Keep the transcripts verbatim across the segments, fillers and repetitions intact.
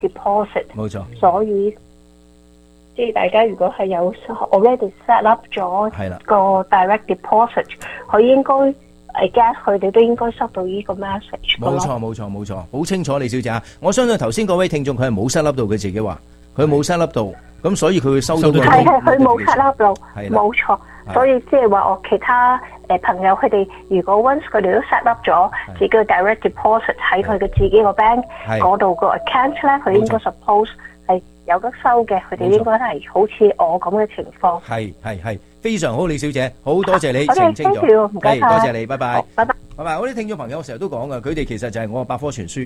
deposit。 冇錯。 所以即係大家如果係有 already set up 咗個 direct deposit，佢應該而家佢哋都應該收到呢個 message。 冇錯冇錯冇錯，好清楚李小姐啊！我相信頭先嗰位聽眾佢係冇 set up 到，佢自己話佢冇 set up 到，咁所以佢會收到個係係佢冇 set up 到，冇錯。所以即係話我其他誒、呃、朋友佢哋如果 once 佢哋都 set up 咗自己嘅 direct deposit 喺佢嘅自己個 bank 嗰度個 account 咧，佢應該 suppose 係有得收嘅。佢哋應該係好似我咁嘅情況。 係係係非常好，李小姐，好多謝你澄清咗。 唔該晒， 多謝你，拜拜， 拜拜， 拜拜。我啲聽眾朋友成日都講噶，佢哋其實就係我嘅百科全書。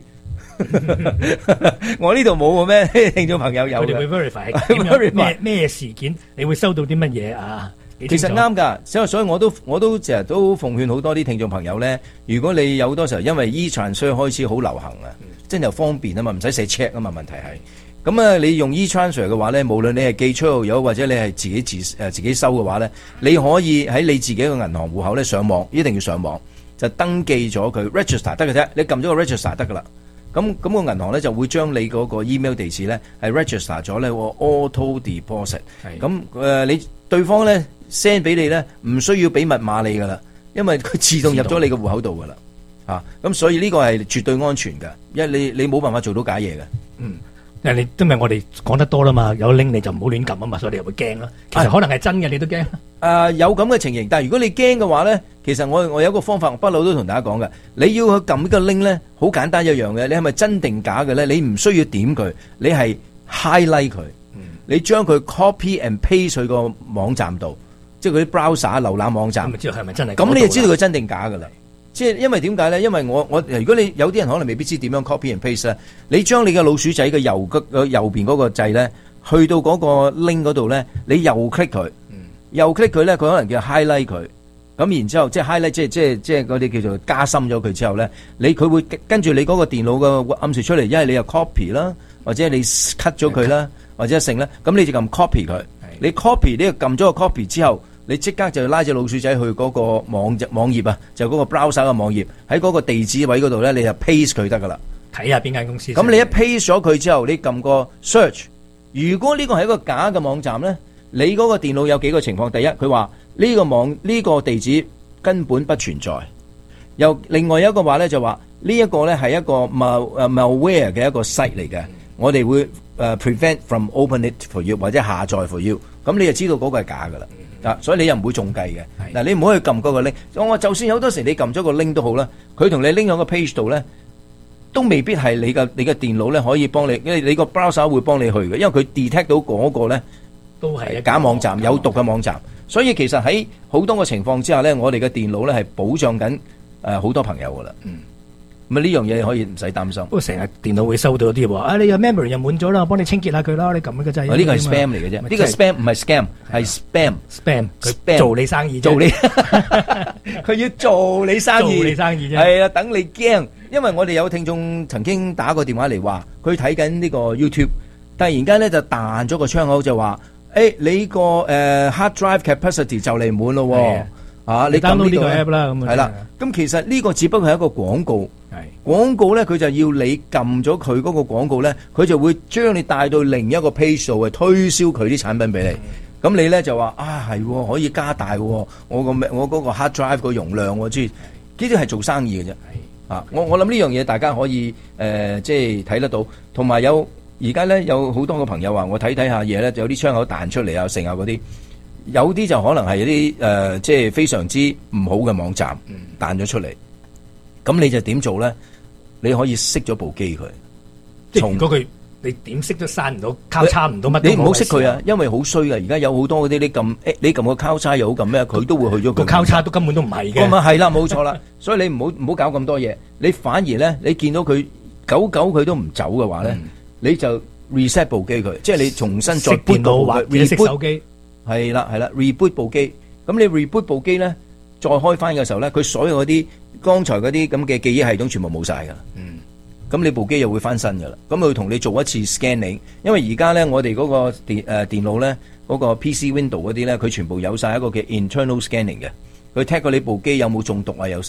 我呢度冇嘅咩？聽眾朋友有嘅。 佢哋會 verify 咩咩事件，你會收到啲乜嘢啊？ 其實啱㗎，所以所以我都我都成日都奉勸好多啲聽眾朋友咧，如果你有好多時候因為 e-transfer 開始好流行啊，真係又方便啊嘛，唔使寫 check 啊嘛，問題係咁啊，你用 e-transfer 嘅話咧，無論你係寄出又或者你係自己自誒自己收嘅話咧，你可以喺你自己嘅銀行戶口咧上網，一定要上網就登記咗佢 register 得嘅啫，你撳咗個 register 得㗎啦。咁咁個銀行咧就會將你嗰個 email 地址咧係 register 咗咧個 auto deposit。咁誒你對方咧 send 俾你咧唔需要俾密碼你噶啦，因為佢自動入咗你個戶口度噶啦。嚇咁所以呢個係絕對安全㗎，因為你你冇辦法做到假嘢嘅。 嗯，因為你因為我哋講得多啦嘛，有 link 你就唔好亂撳啊嘛，所以你又會驚啦。其實可能係真嘅，你都驚。誒、 呃、有咁嘅情形，但係如果你驚嘅話咧，其實我我有一個方法，我不嬲都同大家講嘅，你要去撳呢個 link 咧，好簡單一樣嘅，你係咪真定假嘅咧？你唔需要點佢，你係 highlight 佢，嗯、你將佢 copy and paste 去個網站度，即係嗰啲 browser 瀏覽網站， 咁知道係咪真係？ 咁你就知道佢真定假㗎啦。即係因為點解咧？因為我我如果你有啲人可能未必知點樣 copy and paste 咧，你將你嘅老鼠仔嘅右嘅右邊嗰個掣咧，去到嗰個 link 嗰度咧，你右 click 佢。右 click 佢咧，佢可能叫 highlight 佢，咁然之後即係 highlight，即係即係即係嗰啲叫做加深咗佢之後咧，你佢會跟住你嗰個電腦嘅暗示出嚟，一係你又 copy 啦，或者你 cut 咗佢啦，或者成咧，咁你就撳 copy 佢，你 copy 呢個撳咗個 copy 之後，你即刻就拉隻老鼠仔去嗰個網網頁啊，就嗰個 browser 嘅網頁，喺嗰個地址位嗰度咧，你就 paste 佢得噶啦， 睇下邊間公司。 咁你一 paste 咗佢之後，你撳個 search，如果呢個係一個假嘅網站咧。你嗰個電腦有幾個情況？第一，佢話呢個網呢、呢個地址根本不存在。又另外一個話咧，就話呢一個咧係一個 mal 誒 malware 嘅一個 site 嚟嘅。我哋會誒 prevent from open it for you 或者下載 for you。咁你就知道嗰個係假噶啦。啊，所以你又唔會中計嘅。嗱，你唔好去撳嗰個 link。我就算有好多時你撳咗個 link 都好啦，佢同你拎咗個 page 度咧，都未必係你嘅你嘅電腦咧可以幫你，因為你個 browser 會幫你去嘅，因為佢 detect 到嗰個咧。 都係假網站，有毒嘅網站，所以其實喺好多個情況之下咧，我哋嘅電腦咧係保障緊誒好多朋友噶啦。嗯，咁啊呢樣嘢可以唔使擔心。不過成日電腦會收到啲話，啊你個 memory 又滿咗啦，我幫你清潔下佢啦，你撳呢個掣。 呢個係 spam 嚟嘅啫，呢個 spam 唔係 scam，係 spam，spam， 佢做你生意， 做你，佢要做你生意， 做你生意啫。 係啊，等你驚，因為我哋有聽眾曾經打過電話嚟話，佢睇緊呢個 YouTube，突然間咧就彈咗個窗口就話。誒、欸，你個誒、呃、hard drive capacity 就嚟滿咯喎，啊，你 download 呢個 app 啦，咁係啦，咁其實呢個只不過係一個廣告，廣告咧佢就要你撳咗佢嗰個廣告咧，佢就會將你帶到另一個 page 度，推銷佢啲產品俾你，咁、嗯、你咧就話啊係可以加大我個我嗰個 hard drive 個容量，我知呢啲係做生意嘅啫，啊，我我諗呢樣嘢大家可以誒、呃、即係睇得到，同埋有。而家咧有好多個朋友話我睇睇下嘢咧，有啲窗口彈出嚟啊，剩下嗰啲，有啲就可能係一啲誒、呃，即係非常之唔好嘅網站彈咗出嚟。咁你就點做咧？你可以熄咗部機佢。 即係如果佢你點熄都閂唔到，交叉唔到乜？ 你唔好熄佢啊，因為好衰㗎。而家有好多嗰啲你撳誒，你撳個交叉又好撳咩，佢都會去咗個交叉都根本都唔係嘅。 咁啊係啦，冇錯啦。所以你唔好唔好搞咁多嘢。你反而咧，你見到佢久久佢都唔走嘅話咧。嗯你就 reset 部機佢，即係你重新再 boot 部佢 ，reboot 手機， 係啦係啦 ，reboot 部機。咁你 reboot 部機咧，再開翻嘅時候咧，佢所有嗰啲剛才嗰啲咁嘅記憶系統全部冇晒噶啦。嗯，咁你部機又會翻新噶啦。咁佢同你做一次 scanning，因為而家咧我哋嗰個電誒、呃、電腦咧嗰個 P C Window 嗰啲咧，佢全部有晒一個嘅 internal scanning 嘅。佢 check 過你部機有冇中毒啊，有成。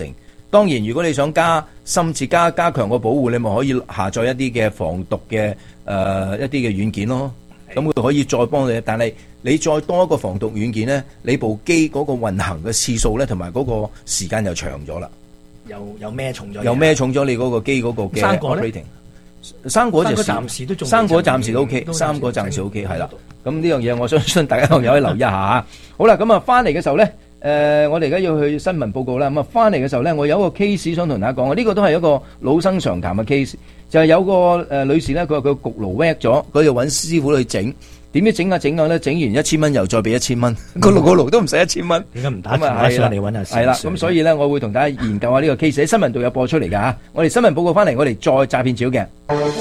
當然，如果你想加深切加加強個保護，你咪可以下載一啲嘅防毒嘅誒、呃、一啲嘅軟件咯。咁佢可以再幫你，但係你再多一個防毒軟件咧，你部機嗰個運行嘅次數咧，同埋嗰個時間就長咗啦。 又又咩重咗？ 又咩重咗你嗰個機嗰個嘅 operating？生果就暫時都仲， 生果暫時都 OK，生果暫時 OK 係啦。咁呢樣嘢我相信大家朋友可以留意一下嚇。好啦，咁啊翻嚟嘅時候咧，誒、呃、我哋而家要去新聞報告啦。咁啊翻嚟嘅時候咧，我有一個 case 想同大家講啊，呢、這個都係一個老生常談嘅 case，就係有個誒、呃、女士咧，佢話佢焗爐 wet 咗，佢就揾師傅去整。點知整下整下咧，整完一千蚊又再俾一千蚊，個爐個爐都唔使一千蚊。點解唔打電話上嚟揾下先？係啦，咁所以咧，我會同大家研究下呢個 case 喺新聞度有播出嚟㗎嚇。我哋新聞報告翻嚟，我哋再詐騙照嘅。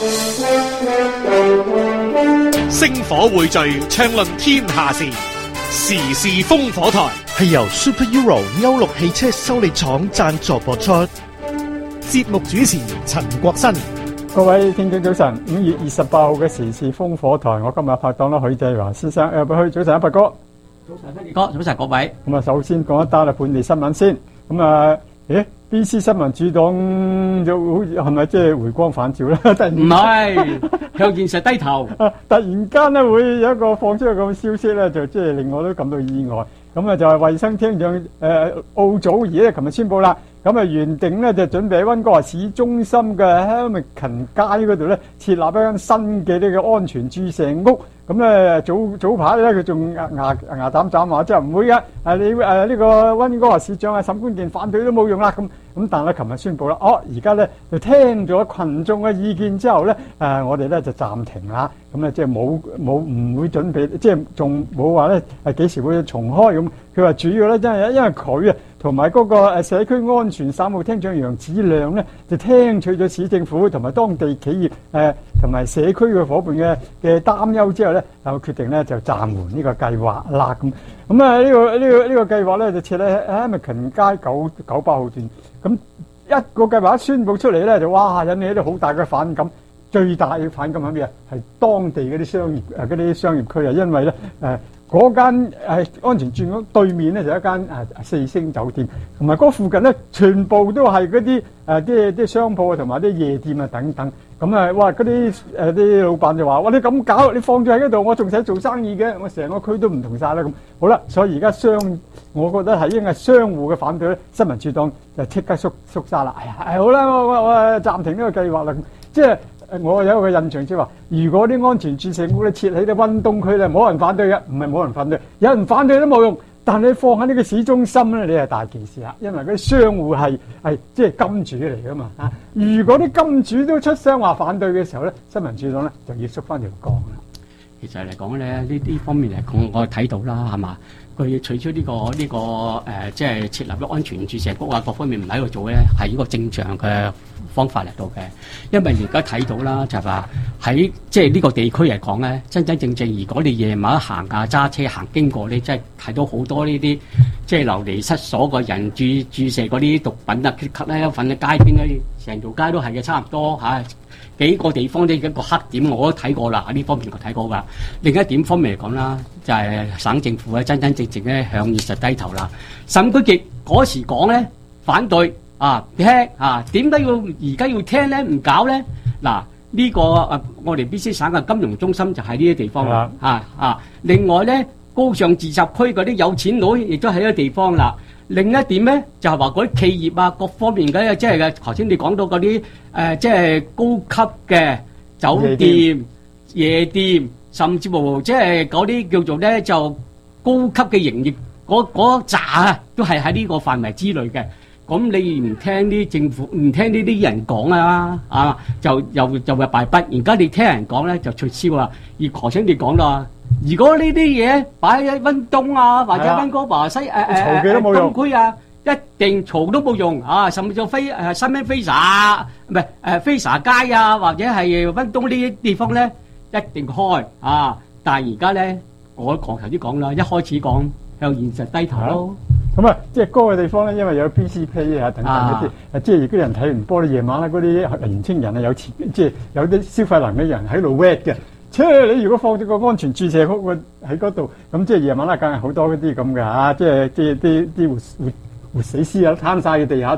星火匯聚，暢論天下事，時事烽火台係由 Super Euro 歐陸汽車修理廠贊助播出。 節目主持陳國新。 各位聽眾早晨，五月二十八號嘅時事烽火台，我今日拍檔啦許繼華先生，誒，去早晨，阿伯哥， 早晨，輝哥，早晨，各位。 咁啊，首先講一單啊本地新聞先。咁啊，誒 ，B C 新聞主黨就好似係咪即係回光返照咧？突然唔係向現實低頭。 突然間咧會有一個放出個咁嘅消息咧，就即係令我都感到意外。咁啊，就係衛生廳長誒奧祖兒咧，琴日宣布啦。咁啊，原定咧就準備喺溫哥華市中心嘅 Hamilton 街嗰度咧設立一間新嘅呢個安全注射屋。咁咧早早排咧佢仲牙牙牙斬斬話即係唔會嘅。誒你誒呢個溫哥華市長啊沈冠健反對都冇用啦。咁咁但係咧琴日宣布啦，哦而家咧就聽咗群眾嘅意見之後咧，誒我哋咧就暫停啦。咁咧即係冇冇唔會準備，即係仲冇話咧係幾時會重開咁。佢話主要咧真係因為佢啊。同埋嗰個誒社區安全三號廳長楊子亮咧，就聽取咗市政府同埋當地企業誒同埋社區嘅伙伴嘅嘅擔憂之後咧，就決定咧就暫緩呢個計劃啦。咁咁啊呢個呢個呢個計劃咧就設喺 Hamilton 街九九八號段。咁一個計劃一宣佈出嚟咧，就哇引起咗好大嘅反感。最大嘅反感係咩啊？係當地嗰啲商業誒嗰啲商業區啊，因為咧誒。呃嗰間誒安全住屋對面咧就一間誒四星酒店，同埋嗰附近咧全部都係嗰啲誒啲啲商鋪啊，同埋啲夜店啊等等。咁啊，哇！嗰啲誒啲老闆就話：哇！你咁搞，你放咗喺嗰度，我仲使做生意嘅？我成個區都唔同晒啦。咁好啦，所以而家商，我覺得係因為商戶嘅反對咧，新民主黨就即刻縮縮沙啦。哎呀，係好啦，我我我暫停呢個計劃啦。即係。我有一個印象即係話，如果啲安全注射屋咧設喺啲溫東區咧，冇人反對嘅，唔係冇人反對，有人反對都冇用。但係你放喺呢個市中心咧，你係大件事啦，因為嗰啲商戶係係即係金主嚟噶嘛嚇。如果啲金主都出聲話反對嘅時候咧，新民主黨咧就要縮翻條槓啦。 其實嚟講咧，呢啲方面嚟講，我睇到啦，係嘛？佢要取消呢、這個呢、這個誒、呃，即係設立咗安全注射屋啊，各方面唔喺度做咧，係一個正常嘅方法嚟到嘅。因為而家睇到啦，就係話喺即係呢個地區嚟講咧，真真正正，如果你夜晚行啊揸車行經過咧，真係睇到好多呢啲即係流離失所嘅人注注射嗰啲毒品啊，吸咧，瞓喺街邊咧，成條街都係嘅，差唔多嚇。幾個地方呢一個黑點我都睇過啦，呢方面我睇過㗎。另一點方面嚟講啦，就係、是、省政府咧真真正正咧向現實低頭啦。沈居傑嗰時講咧反對啊，聽啊，點解要而家要聽咧？唔搞咧？嗱，呢、這個啊，我哋 B C 省嘅金融中心就喺呢啲地方啦。啊啊，另外咧，高尚自習區嗰啲有錢佬亦都喺呢啲地方啦。另一點咧，就係話嗰啲企業啊，各方面嘅，即係嘅頭先你講到嗰啲誒，即係高級嘅酒店、夜店，甚至乎即係嗰啲叫做咧就高級嘅營業，嗰嗰扎啊，都係喺呢個範圍之內嘅。咁你唔聽啲政府，唔聽呢啲人講啊，啊，就又就會敗筆。而家你聽人講咧，就取消啦。而頭先你講啦。如果呢啲嘢擺喺溫東啊，或者溫哥華西誒誒誒東區啊，一定嘈都冇用啊！甚至乎飛誒新興飛沙唔係誒飛沙街啊，或者係溫東呢啲地方咧，一定開啊！但係而家咧，我講頭先講啦，一開始講向現實低頭咯。 咁啊，即係嗰個地方咧，因為有 B C P 啊等等一啲，啊即係如果人睇完波咧，夜晚咧嗰啲年青人啊有錢，即係有啲消費能力嘅人喺度 wet 嘅。即係你如果放咗個安全注射屋喺嗰度，咁即係夜晚咧，梗係好多嗰啲咁嘅嚇，即係即係啲啲活活活死屍啊攤晒喺地下度，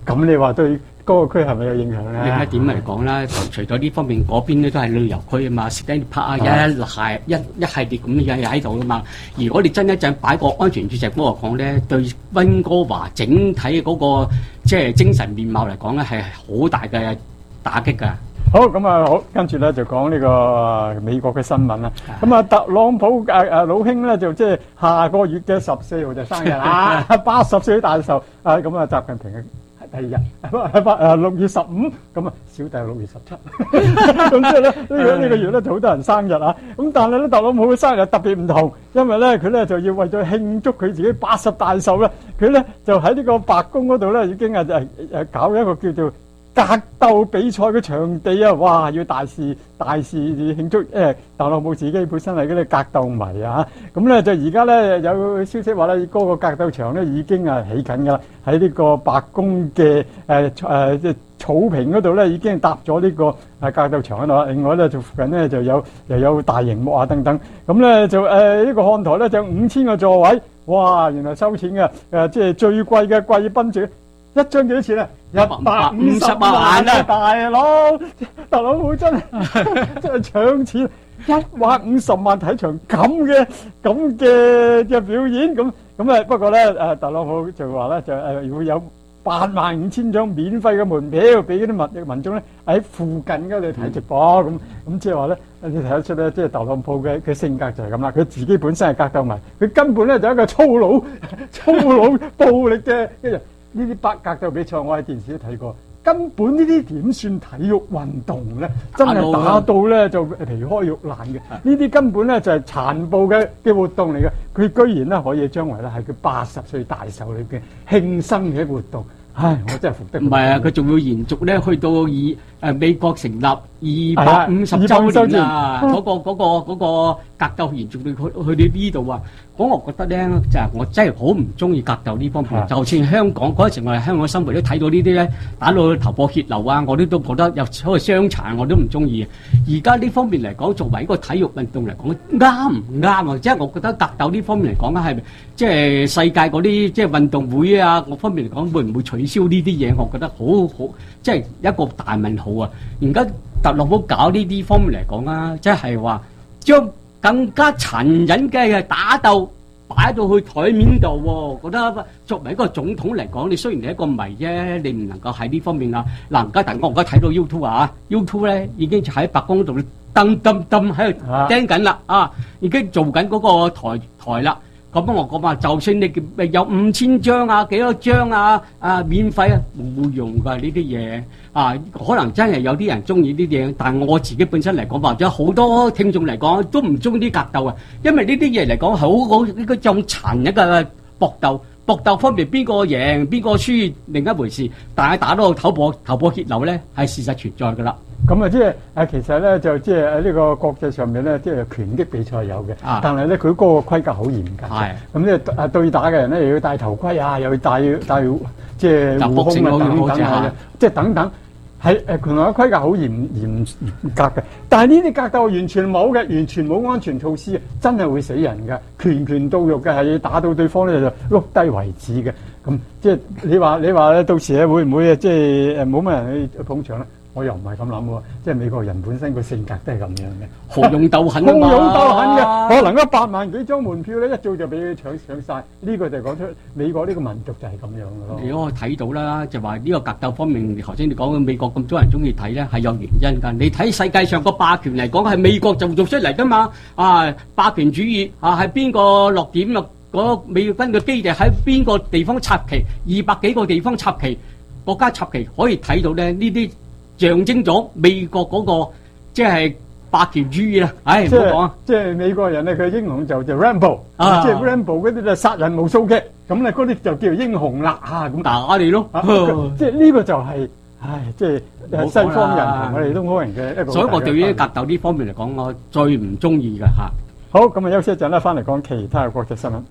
咁你話對嗰個區係咪有影響咧？ 另一點嚟講啦，除咗呢方面，嗰邊咧都係旅遊區啊嘛 ，Stanley Park 啊，一系一一系列咁嘅嘢喺度噶嘛。如果你真一陣擺個安全鑽石嗰個講咧，對溫哥華整體嗰個即係精神面貌嚟講咧，係好大嘅打擊㗎。 好咁啊，好跟住咧就講呢個美國嘅新聞啦。咁啊，特朗普誒誒老兄咧就即係下個月嘅十四號就生日啦，八十歲大壽啊！咁啊，習近平嘅第二日誒六月十五，咁啊小弟六月十七，咁即係咧呢個呢個月咧就好多人生日啊！咁但係咧特朗普嘅生日特別唔同，因為咧佢咧就要為咗慶祝佢自己八十大壽咧，佢咧就喺呢個白宮嗰度咧已經係誒誒搞一個叫做格鬥比賽嘅場地啊！哇，要大肆大肆慶祝，因為特朗普自己本身係嗰啲格鬥迷啊！咁咧就而家咧有消息話咧，嗰個格鬥場咧已經係起緊㗎啦，喺呢個白宮嘅誒誒即係草坪嗰度咧已經搭咗呢個誒格鬥場喺度啦。另外咧就附近咧就有又有大熒幕啊等等。咁咧就誒、呃這個、呢個看台咧就五千個座位，哇！原來收錢嘅誒，即係最貴嘅貴賓席。一張幾多錢啊？一百五十萬啊！大佬，特朗普真係真係搶錢，一百五十萬睇場咁嘅咁嘅嘅表演，咁咁啊！不過咧，誒特朗普就話咧，就誒會有八萬五千張免費嘅門票俾嗰啲民民眾咧喺附近嗰度睇直播，咁咁即係話咧，你睇得出咧，即係特朗普嘅嘅性格就係咁啦。佢自己本身係格鬥迷，佢根本咧就係一個粗魯粗魯暴力嘅嘅人。呢啲百格鬥比賽，我喺電視都睇過，根本呢啲點算體育運動咧？真係打到咧就皮開肉爛嘅。呢啲根本咧就係殘暴嘅嘅活動嚟嘅。佢居然咧可以將為咧係佢八十歲大壽裏邊慶生嘅活動。唉，我真係服得唔係啊！佢仲要延續咧，去到二誒美國成立二百五十週年啊！嗰個嗰個嗰個格鬥延續到去去到呢度啊！咁我覺得咧，就係我真係好唔中意格鬥呢方面。就算香港嗰陣時，我喺香港生活都睇到呢啲咧，打到頭破血流啊！我啲都覺得有所謂傷殘，我都唔中意。而家呢方面嚟講，作為一個體育運動嚟講，啱唔啱啊？即係我覺得格鬥呢方面嚟講咧，係即係世界嗰啲即係運動會啊，各方面嚟講，會唔會取消呢啲嘢？我覺得好好，即係一個大問號啊！而家特朗普搞呢啲方面嚟講啊，即係話將更加殘忍嘅打鬥擺到去台面度喎，覺得作為一個總統嚟講，你雖然係一個迷啫，你唔能夠喺呢方面啊。嗱，而家但我而家睇到 YouTube 啊 ，YouTube 咧已經喺白宮度噔噔噔喺度釘緊啦，啊，已經做緊嗰個台台啦。咁我講話，就算你有五千張啊，幾多張啊，啊免費啊，冇用㗎呢啲嘢啊，可能真係有啲人中意呢啲嘢，但係我自己本身嚟講，或者好多聽眾嚟講都唔中意啲格鬥啊，因為呢啲嘢嚟講好好呢個咁殘一個搏鬥，搏鬥方面邊個贏邊個輸另一回事，但係打到頭破頭破血流咧係事實存在㗎啦。 咁啊，即係誒，其實咧就即係喺呢個國際上面咧，即係拳擊比賽有嘅，啊、但係咧佢嗰個規格好嚴格嘅。咁咧誒對打嘅人咧又要戴頭盔啊，又要戴戴即係護胸啊等等啊，即係等等係誒拳王嘅規格好嚴嚴嚴格嘅。但係呢啲格鬥完全冇嘅，完全冇安全措施，真係會死人嘅，拳拳到肉嘅，係打到對方咧就碌低為止嘅。咁即係你話你話咧，到時咧會唔會啊？即係誒冇乜人去捧場咧？我又唔係咁諗喎，即係美國人本身個性格都係咁樣嘅， 好勇鬥狠啊嘛， 好勇鬥狠嘅，可能一百萬幾張門票咧，一早就俾佢搶搶曬。呢個就講出美國呢個民族就係咁樣嘅咯。 如果我睇到啦，就話呢個格鬥方面，頭先你講嘅美國咁多人中意睇咧，係有原因㗎。你睇世界上個霸權嚟講，係美國就做出嚟㗎嘛。啊，霸權主義啊，係邊個落點啊？嗰美軍嘅基地喺邊個地方插旗？二百幾個地方插旗，國家插旗可以睇到咧呢啲。象徵咗美國嗰、那個即係霸權主義啦，唉唔好講啊！ 即係美國人咧，佢英雄就就 Rambo，啊、即係 Rambo 嗰啲就殺人無數嘅，咁咧嗰啲就叫做英雄啦嚇咁打你咯，啊、 即係呢個就係、是，唉，即係西方人同我哋東方人嘅一個。所以我對於格鬥呢方面嚟講，我最唔中意嘅嚇。好，咁啊休息一陣啦，翻嚟講其他嘅國際新聞。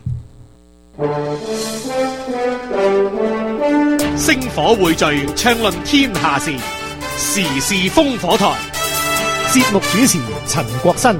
星火匯聚，暢論天下事，時事烽火台。 節目主持陳國新。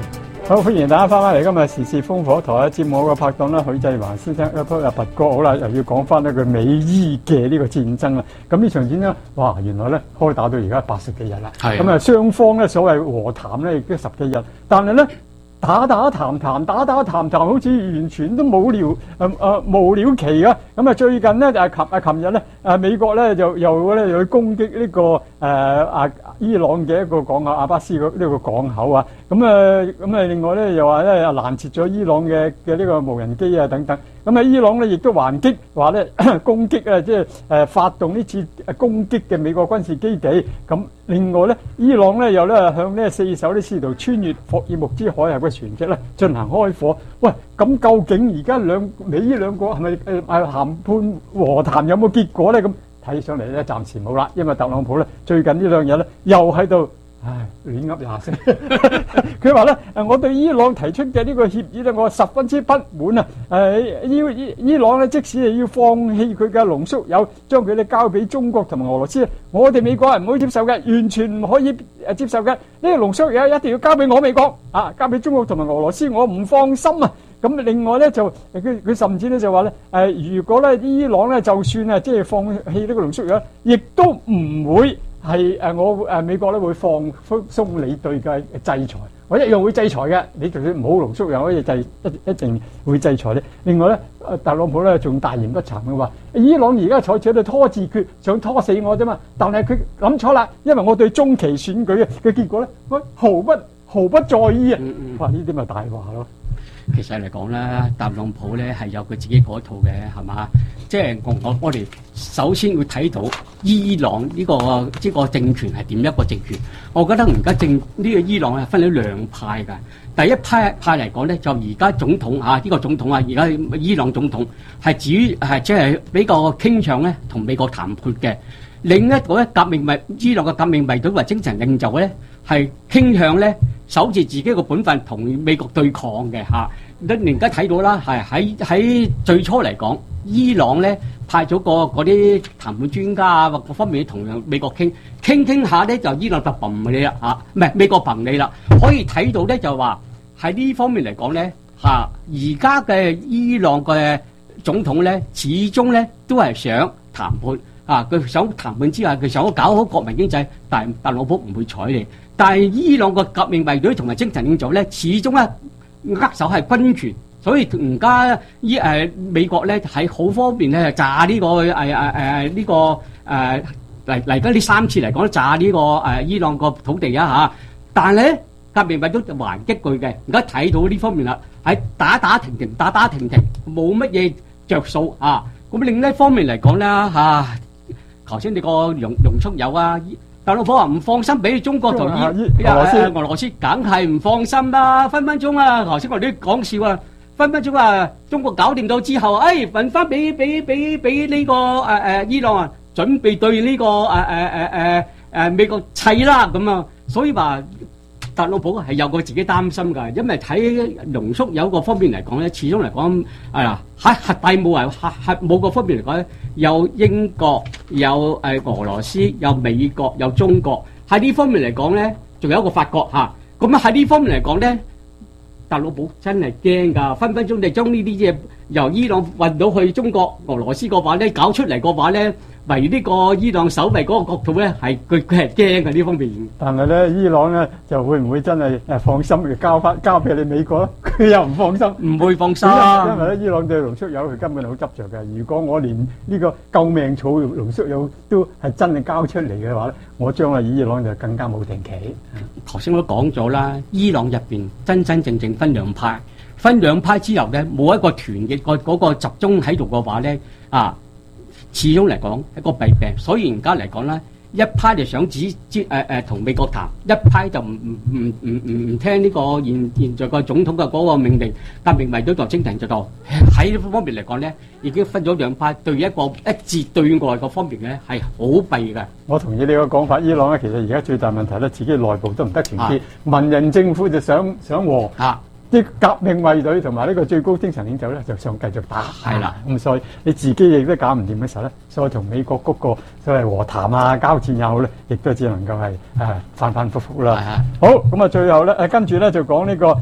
好，歡迎大家翻返嚟今日時事烽火台嘅節目嘅拍檔啦，許繼華先生，一鋪又拔哥，好啦，又要講翻呢個美伊嘅呢個戰爭啦。咁呢場戰爭，哇，原來咧開打到而家八十幾日啦。係。咁啊，雙方咧所謂和談咧亦都十幾日，但係咧打打談談，打打談談，好似完全都冇聊誒誒無了期啊！咁啊，最近咧就係琴啊，琴日咧誒美國咧就又咧又去攻擊呢個誒啊伊朗嘅一個港口阿巴斯呢個港口啊！咁啊咁啊，另外咧又話咧攔截咗伊朗嘅嘅呢個無人機啊等等。咁啊，伊朗咧亦都還擊，話咧攻擊啊，即係誒發動呢次攻擊嘅美國軍事基地。咁另外咧，伊朗咧又咧向呢四艘呢試圖穿越霍爾木茲海峽嘅船隻咧進行開火。喂，咁究竟而家兩美呢兩個係咪誒誒談判和談有冇結果咧？咁睇上嚟咧暫時冇啦，因為特朗普咧最近呢兩日咧又喺度。唉，亂噏廿聲。佢話咧，誒，我對伊朗提出嘅呢個協議咧，我十分之不滿啊！誒，伊伊伊朗咧，即使係要放棄佢嘅濃縮鈾，將佢哋交俾中國同埋俄羅斯，我哋美國係唔可以接受嘅，完全唔可以誒接受嘅。呢個濃縮鈾一定要交俾我美國啊，交俾中國同埋俄羅斯，我唔放心啊！咁另外咧就佢佢甚至咧就話咧誒，如果咧伊朗咧就算啊即係放棄呢個濃縮鈾，亦都唔會。係誒，我誒美國咧會放鬆你對嘅制裁，我一樣會制裁嘅。你就算唔好濃縮鈾，我亦制一一定會制裁你。另外咧，特朗普咧仲大言不慚嘅話，伊朗而家採取喺度拖字訣，想拖死我啫嘛。但係佢諗錯啦，因為我對中期選舉嘅嘅結果咧，我毫不毫不在意啊！哇，呢啲咪大話咯〜 其實嚟講咧，特朗普咧係有佢自己嗰套嘅，係嘛？即係我我我哋首先會睇到伊朗呢個呢個政權係點一個政權。我覺得而家政呢個伊朗係分咗兩派㗎。第一派派嚟講咧，就而家總統啊，呢個總統啊，而家伊朗總統係指係即係比較傾向咧同美國談判嘅。另一個咧革命衛伊朗嘅革命衛隊或精神領袖咧係傾向咧守住自己個本分同美國對抗嘅嚇。你而家睇到啦，係喺喺最初嚟講，伊朗咧派咗個嗰啲談判專家啊，或各方面同美國傾傾傾下咧，就伊朗就揼你啦嚇，唔係美國揼你啦。可以睇到咧就話喺呢方面嚟講咧嚇，而家嘅伊朗嘅總統咧，始終咧都係想談判啊，佢想談判之下，佢想搞好國民經濟，但係特朗普唔會睬你。但係伊朗個革命衛隊同埋精神領袖咧，始終咧。握手係軍權，所以而家依誒美國咧喺好方面咧炸呢、這個誒誒誒呢個誒嚟嚟緊呢三次嚟講炸呢、這個誒、呃、伊朗個土地啊嚇，但係咧革命衛隊還擊佢嘅，而家睇到呢方面啦，喺打打停停打打停停，冇乜嘢着數啊！咁另一方面嚟講咧嚇，頭先你個容容速有啊。特朗普話唔放心俾中國同伊俄羅斯，俄羅斯梗係唔放心啦，分分鐘啊！頭先我哋講笑啊，分分鐘啊，中國搞掂到之後，誒問翻俾俾俾俾呢個誒誒伊朗啊，準備對呢個誒誒誒誒誒美國砌啦咁啊，所以話特朗普係有個自己擔心㗎，因為睇濃縮鈾個方面嚟講咧，始終嚟講係啦，喺核廢武啊核核武個方面嚟講咧，有英國有誒俄羅斯有美國有中國，喺呢方面嚟講咧，仲有一個法國嚇，咁啊喺呢方面嚟講咧，特朗普真係驚㗎，分分鐘就將呢啲嘢由伊朗運到去中國俄羅斯嘅話咧，搞出嚟嘅話咧。為呢個伊朗守衛嗰個國土咧，係佢佢係驚嘅呢方面。 但係咧，伊朗咧就會唔會真係誒放心嘅交翻交俾你美國咧？佢又唔放心， 唔會放心。 因為咧，伊朗對濃縮鈾佢根本係好執着嘅。如果我連呢個救命草濃縮鈾都係真係交出嚟嘅話咧，我將來伊朗就更加冇定期。 頭先我都講咗啦，伊朗入邊真真正正分兩派，分兩派之後咧，冇一個團結個嗰個集中喺度嘅話咧，啊。始終嚟講係個弊病，所以而家嚟講咧，一派就想指指誒誒同美國談，一派就唔唔唔唔唔唔聽呢個現現在個總統嘅嗰個命令，革命衛隊就精神就到喺呢方面嚟講咧，已經分咗兩派，對一個一致對外個方面咧係好弊嘅。 我同意你個講法，伊朗咧其實而家最大問題咧，自己內部都唔得團結，文人政府就想想和。啊啲革命衛隊同埋呢個最高精神領袖咧，就想繼續打，係啦。咁所以你自己亦都搞唔掂嘅時候咧，所以同美國嗰個所謂和談啊、交戰又好咧，亦都只能夠係誒反反覆覆啦。好，咁啊，最後咧誒跟住咧就講呢個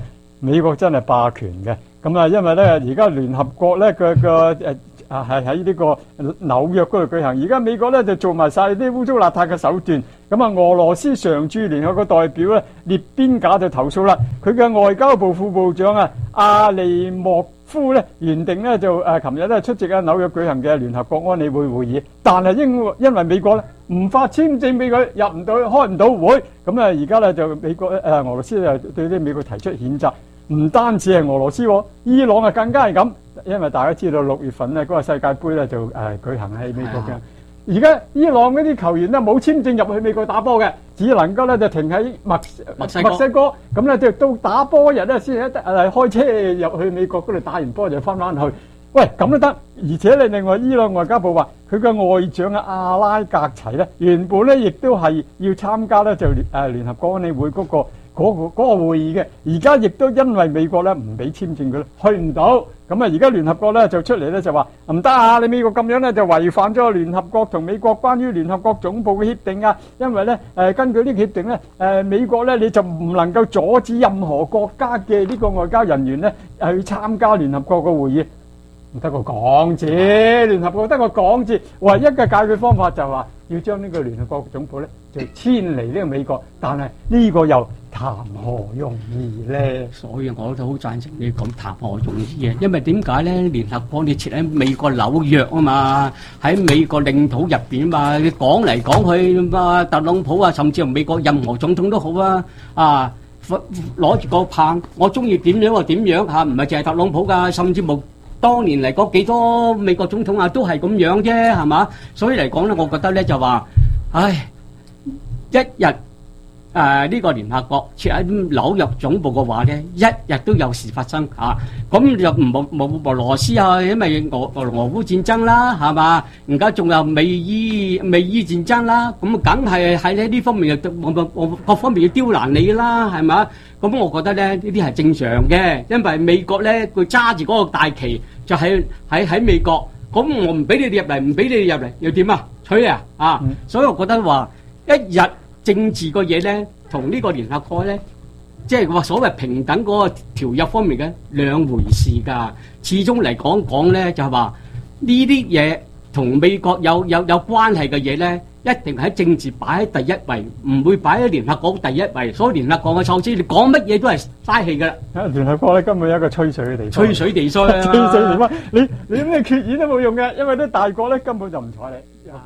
美國真係霸權嘅。咁啊，因為咧而家聯合國咧嘅嘅誒啊係喺呢個紐約嗰度舉行，而家美國咧就做埋晒啲污糟邋遢嘅手段。咁啊，俄羅斯常駐聯合國代表咧列邊賈就投訴啦，佢嘅外交部副部長啊阿利莫夫咧原定咧就誒琴日咧出席啊紐約舉行嘅聯合國安理會會議，但係因因為美國咧唔發簽證俾佢，入唔到去，開唔到會，咁啊而家咧就美國誒俄羅斯就對啲美國提出譴責。唔單止係俄羅斯，伊朗啊更加係咁，因為大家知道六月份咧嗰個世界盃咧就誒舉行喺美國嘅。而家伊朗嗰啲球員咧冇簽證入去美國打波嘅，只能夠咧就停喺墨墨西哥，咁咧就到打波日咧先得誒開車入去美國嗰度打完波就翻返去。喂，咁都得，而且你另外伊朗外交部話佢嘅外長啊阿拉格齊咧原本咧亦都係要參加咧就誒聯合國安理會嗰個。嗰、那個嗰、那個會議嘅，而家亦都因為美國咧唔俾簽證佢，去唔到，咁啊而家聯合國咧就出嚟咧就話唔得啊！你美國咁樣咧就違反咗聯合國同美國關於聯合國總部嘅協定啊！因為咧誒、呃、根據呢個協定咧誒、呃、美國咧你就唔能夠阻止任何國家嘅呢個外交人員咧去參加聯合國嘅會議，唔得個講字，聯合國得個講字，唯一嘅解決方法就係話要將呢個聯合國總部咧就遷離呢個美國，但係呢個又談何容易咧？ 所以我都好贊成你講談何容易嘅，因為點解咧？聯合國你設喺美國紐約啊嘛，喺美國領土入邊嘛，你講嚟講去啊，特朗普啊，甚至乎美國任何總統都好啊，啊攞住個棒，我中意點樣就點樣嚇，唔係淨係特朗普㗎，甚至乎當年嚟講幾多美國總統啊，都係咁樣啫，係嘛？所以嚟講咧，我覺得咧就話，唉，一日。誒、呃、呢、這個聯合國設喺紐約總部嘅話咧，一日都有事發生嚇。咁、啊、就唔冇冇俄羅斯啊，因為俄俄俄烏戰爭啦，係嘛？而家仲有美伊美伊戰爭啦，咁梗係喺呢方面又我各方面要刁難你啦，係嘛？咁我覺得咧呢啲係正常嘅，因為美國咧佢揸住嗰個大旗就喺喺喺美國，咁我唔俾你哋入嚟，唔俾你哋入嚟，又點啊？取啊啊！嗯、所以我覺得話一日。政治個嘢咧，同呢個聯合國咧，即係話所謂平等嗰個條約方面嘅兩回事㗎。始終嚟講講咧，就係話呢啲嘢同美國有有有關係嘅嘢咧，一定喺政治擺喺第一位，唔會擺喺聯合國第一位。所以聯合國嘅措施，你講乜嘢都係嘥氣㗎啦。 啊，聯合國咧根本有一個吹水嘅地方， 吹水地衰啊！ 吹水地方，你你咩決議都冇用嘅，因為啲大國咧根本就唔睬你。啊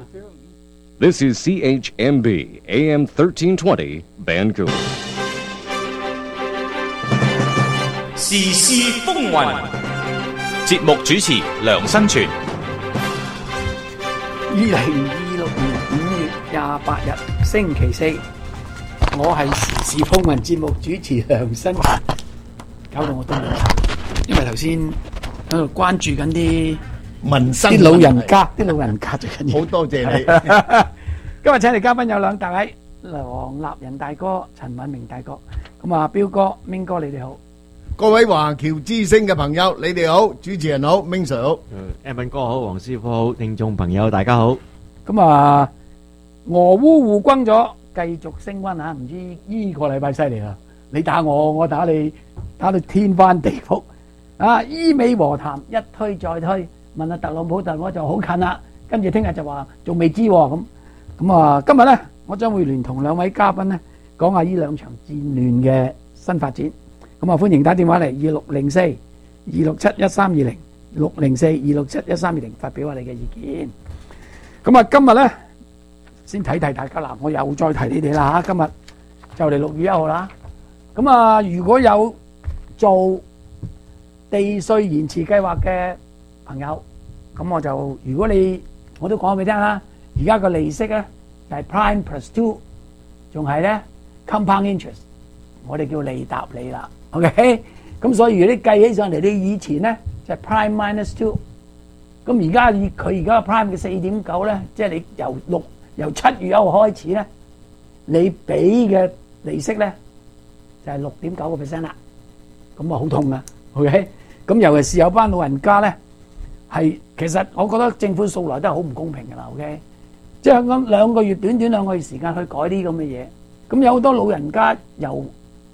This is C H M B A M thirteen twenty Vancouver. 時事風雲，節目主持梁新全。 二零二六年五月廿八日星期四，我係時事風雲節目主持梁新全，搞到我都冇睇，因為頭先喺度關注緊啲民生啲老人家，啲老人家最緊要。 好多謝你。 今日請嚟嘉賓有兩大位，黃立仁大哥、陳偉明大哥。咁啊，彪哥、明哥，你哋好。 各位華僑之聲嘅朋友，你哋好，主持人好，明 Sir 好， 誒，Evan哥好，黃師傅好，聽眾朋友大家好。 咁啊，俄烏互轟咗，繼續升溫嚇，唔知呢個禮拜犀利啦！你打我，我打你，打到天翻地覆。啊，伊美和談一推再推，問下特朗普，特朗普就好近啦。跟住聽日就話仲未知喎咁。咁啊，今日咧，我將會聯同兩位嘉賓咧，講下呢兩場戰亂嘅新發展。咁啊，歡迎打電話嚟二六零四二六七一三二零六零四二六七一三二零發表下你嘅意見。咁啊，今日咧先提提大家啦，我又再提你哋啦嚇。今日就嚟六月一號啦。咁啊，如果有做地稅延遲計劃嘅朋友，咁我就如果你我都講俾你聽啦。而家個利息咧就係 prime plus two， 仲係咧 compound interest， 我哋叫利搭利啦。OK， 咁所以如果你計起上嚟，你以前咧就係 prime minus two， 咁而家以佢而家個 prime 嘅四點九咧，即係你由六由七月一號開始咧，你俾嘅利息咧就係六點九個 percent 啦。咁啊好痛啊 ！OK， 咁尤其是有班老人家咧，係其實我覺得政府素來都係好唔公平噶啦。OK。即係咁兩個月短短兩個月時間去改啲咁嘅嘢，咁有好多老人家由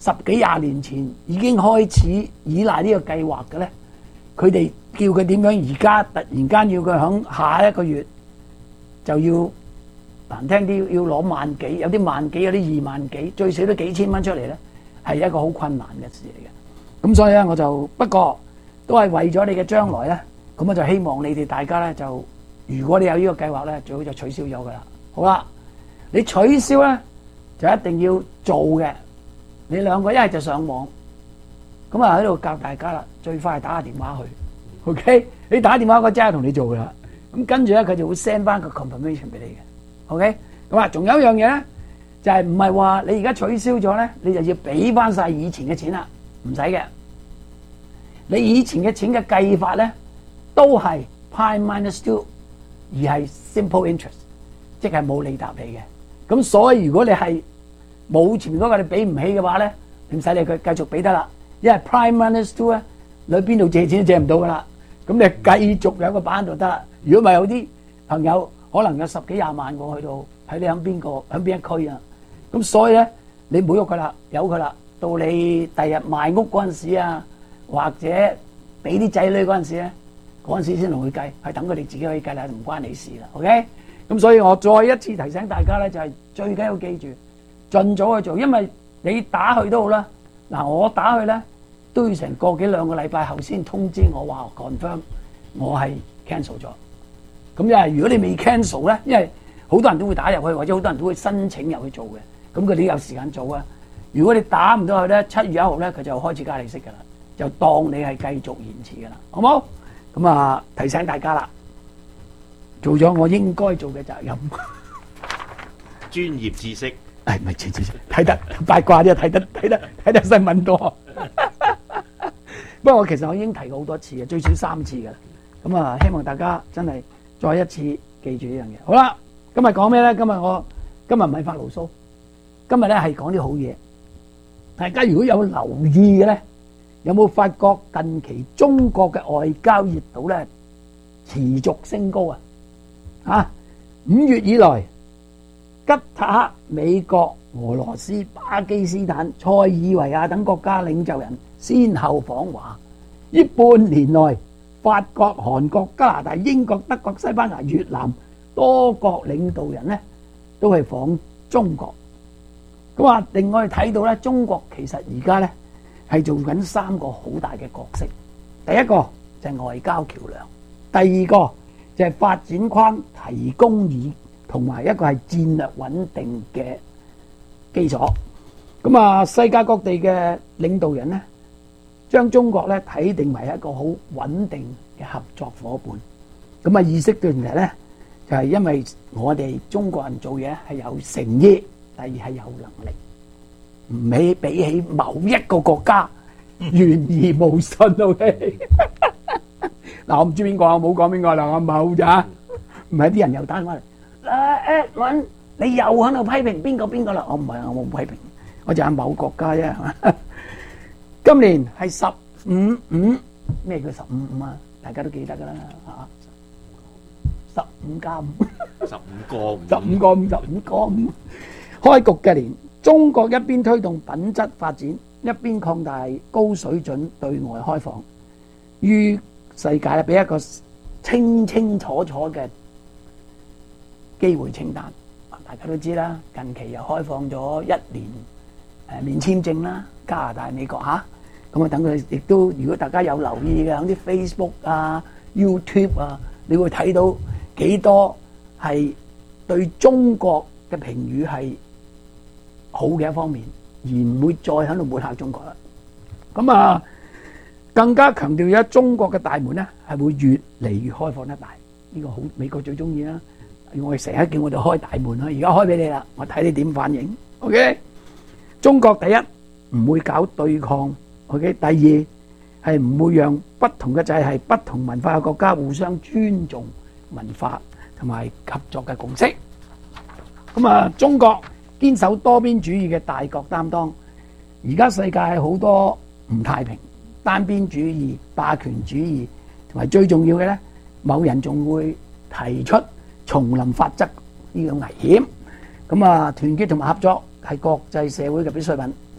十幾廿年前已經開始依賴呢個計劃嘅咧，佢哋叫佢點樣？而家突然間要佢響下一個月就要難聽啲，要攞萬幾，有啲萬幾，有啲二萬幾，最少都幾千蚊出嚟咧，係一個好困難嘅事嚟嘅。咁所以咧，我就不過都係為咗你嘅將來咧，咁我就希望你哋大家咧就，如果你有呢個計劃咧，最好就取消咗噶啦。好啦，你取消咧就一定要做嘅。你兩個一係就上網，咁啊喺度教大家啦。最快係打個電話去 ，OK？ 你打電話我即刻同你做噶啦。咁跟住咧，佢就會 send 翻個 confirmation 俾你嘅 ，OK？ 咁啊，仲有一樣嘢咧，就係唔係話你而家取消咗咧，你就要俾翻晒以前嘅錢啦，唔使嘅。你以前嘅錢嘅計法咧，都係 prime minus two， 而係 simple interest， 即係冇利搭利嘅。咁所以如果你係冇前面嗰個你俾唔起嘅話咧，你唔使理佢，繼續俾得啦。因為 prime minus two 咧，你去邊度借錢都借唔到噶啦。咁你繼續有個版就得啦。如果唔係有啲朋友可能有十幾廿萬個去到，睇你響邊個響邊一區啊。咁所以咧，你唔好喐佢啦，由佢啦。到你第日賣屋嗰陣時啊，或者俾啲仔女嗰陣時咧，嗰陣時先同佢計，係等佢哋自己可以計啦，唔關你事啦。OK？咁所以我再一次提醒大家咧，就係最緊要記住，盡早去做，因為你打去都好啦。嗱，我打去咧都要成個幾兩個禮拜後先通知我話 confirm 我係 cancel 咗。咁因為如果你未 cancel 咧，因為好多人都會打入去，或者好多人都會申請入去做嘅，咁佢哋有時間做啊。如果你打唔到去咧，七月一號咧佢就開始加利息噶啦，就當你係繼續延遲噶啦，好冇？咁啊提醒大家啦，做咗我應該做嘅責任。 專業知識。 誒，唔係知識，睇得八卦啲，睇得睇得睇得新聞多。不過我其實我已經提過好多次嘅，最少三次嘅。咁啊，希望大家真係再一次記住呢樣嘢。好啦，今日講咩咧？今日我今日唔係發牢騷，今日咧係講啲好嘢。大家如果有留意嘅咧，有冇發覺近期中國嘅外交熱度咧持續升高啊？啊，五月以來。吉塔克、美國、俄羅斯、巴基斯坦、塞爾維亞等國家領袖人先後訪華。呢半年內，法國、韓國、加拿大、英國、德國、西班牙、越南多國領導人呢都係訪中國。咁啊，令我哋睇到咧，中國其實而家咧係做緊三個好大嘅角色。第一個就係外交橋梁，第二個就係發展框提供以。同埋一個係戰略穩定嘅基礎，咁啊，世界各地嘅領導人咧，將中國咧睇定為一個好穩定嘅合作伙伴。咁啊，意識到問題咧，就係因為我哋中國人做嘢係有誠意，第二係有能力，唔比比起某一個國家懸而無信。OK，嗱，我唔知邊個，我冇講邊個啦，我冇咋，唔係啲人又打翻嚟。誒誒，揾你又喺度批評邊個邊個啦？我唔係，我冇批評，我就係某國家啫。今年係十五五，咩叫十五五啊？大家都記得噶啦嚇，十五加五， 十五個五， 十五個五，十五個五。開局嘅年，中國一邊推動品質發展，一邊擴大高水準對外開放，於世界咧俾一個清清楚楚嘅機會清單，大家都知啦。近期又開放咗一年誒免簽證啦，加拿大、美國嚇。咁啊，等佢亦都，如果大家有留意嘅，喺啲 Facebook 啊、YouTube 啊，你會睇到幾多係對中國嘅評語係好嘅一方面，而唔會再喺度抹黑中國啦。咁啊，更加強調而家中國嘅大門咧係會越嚟越開放得大，呢個好美國最中意啦。我哋成日叫我哋開大門啦，而家開俾你啦，我睇你點反應。OK， 中國第一唔會搞對抗。OK， 第二係唔會讓不同嘅制係不同文化嘅國家互相尊重文化同埋合作嘅共識。咁啊，中國堅守多邊主義嘅大國擔當。而家世界好多唔太平、單邊主義、霸權主義，同埋最重要嘅咧，某人仲會提出叢林法則呢個危險。咁啊，團結同埋合作係國際社會嘅必需品。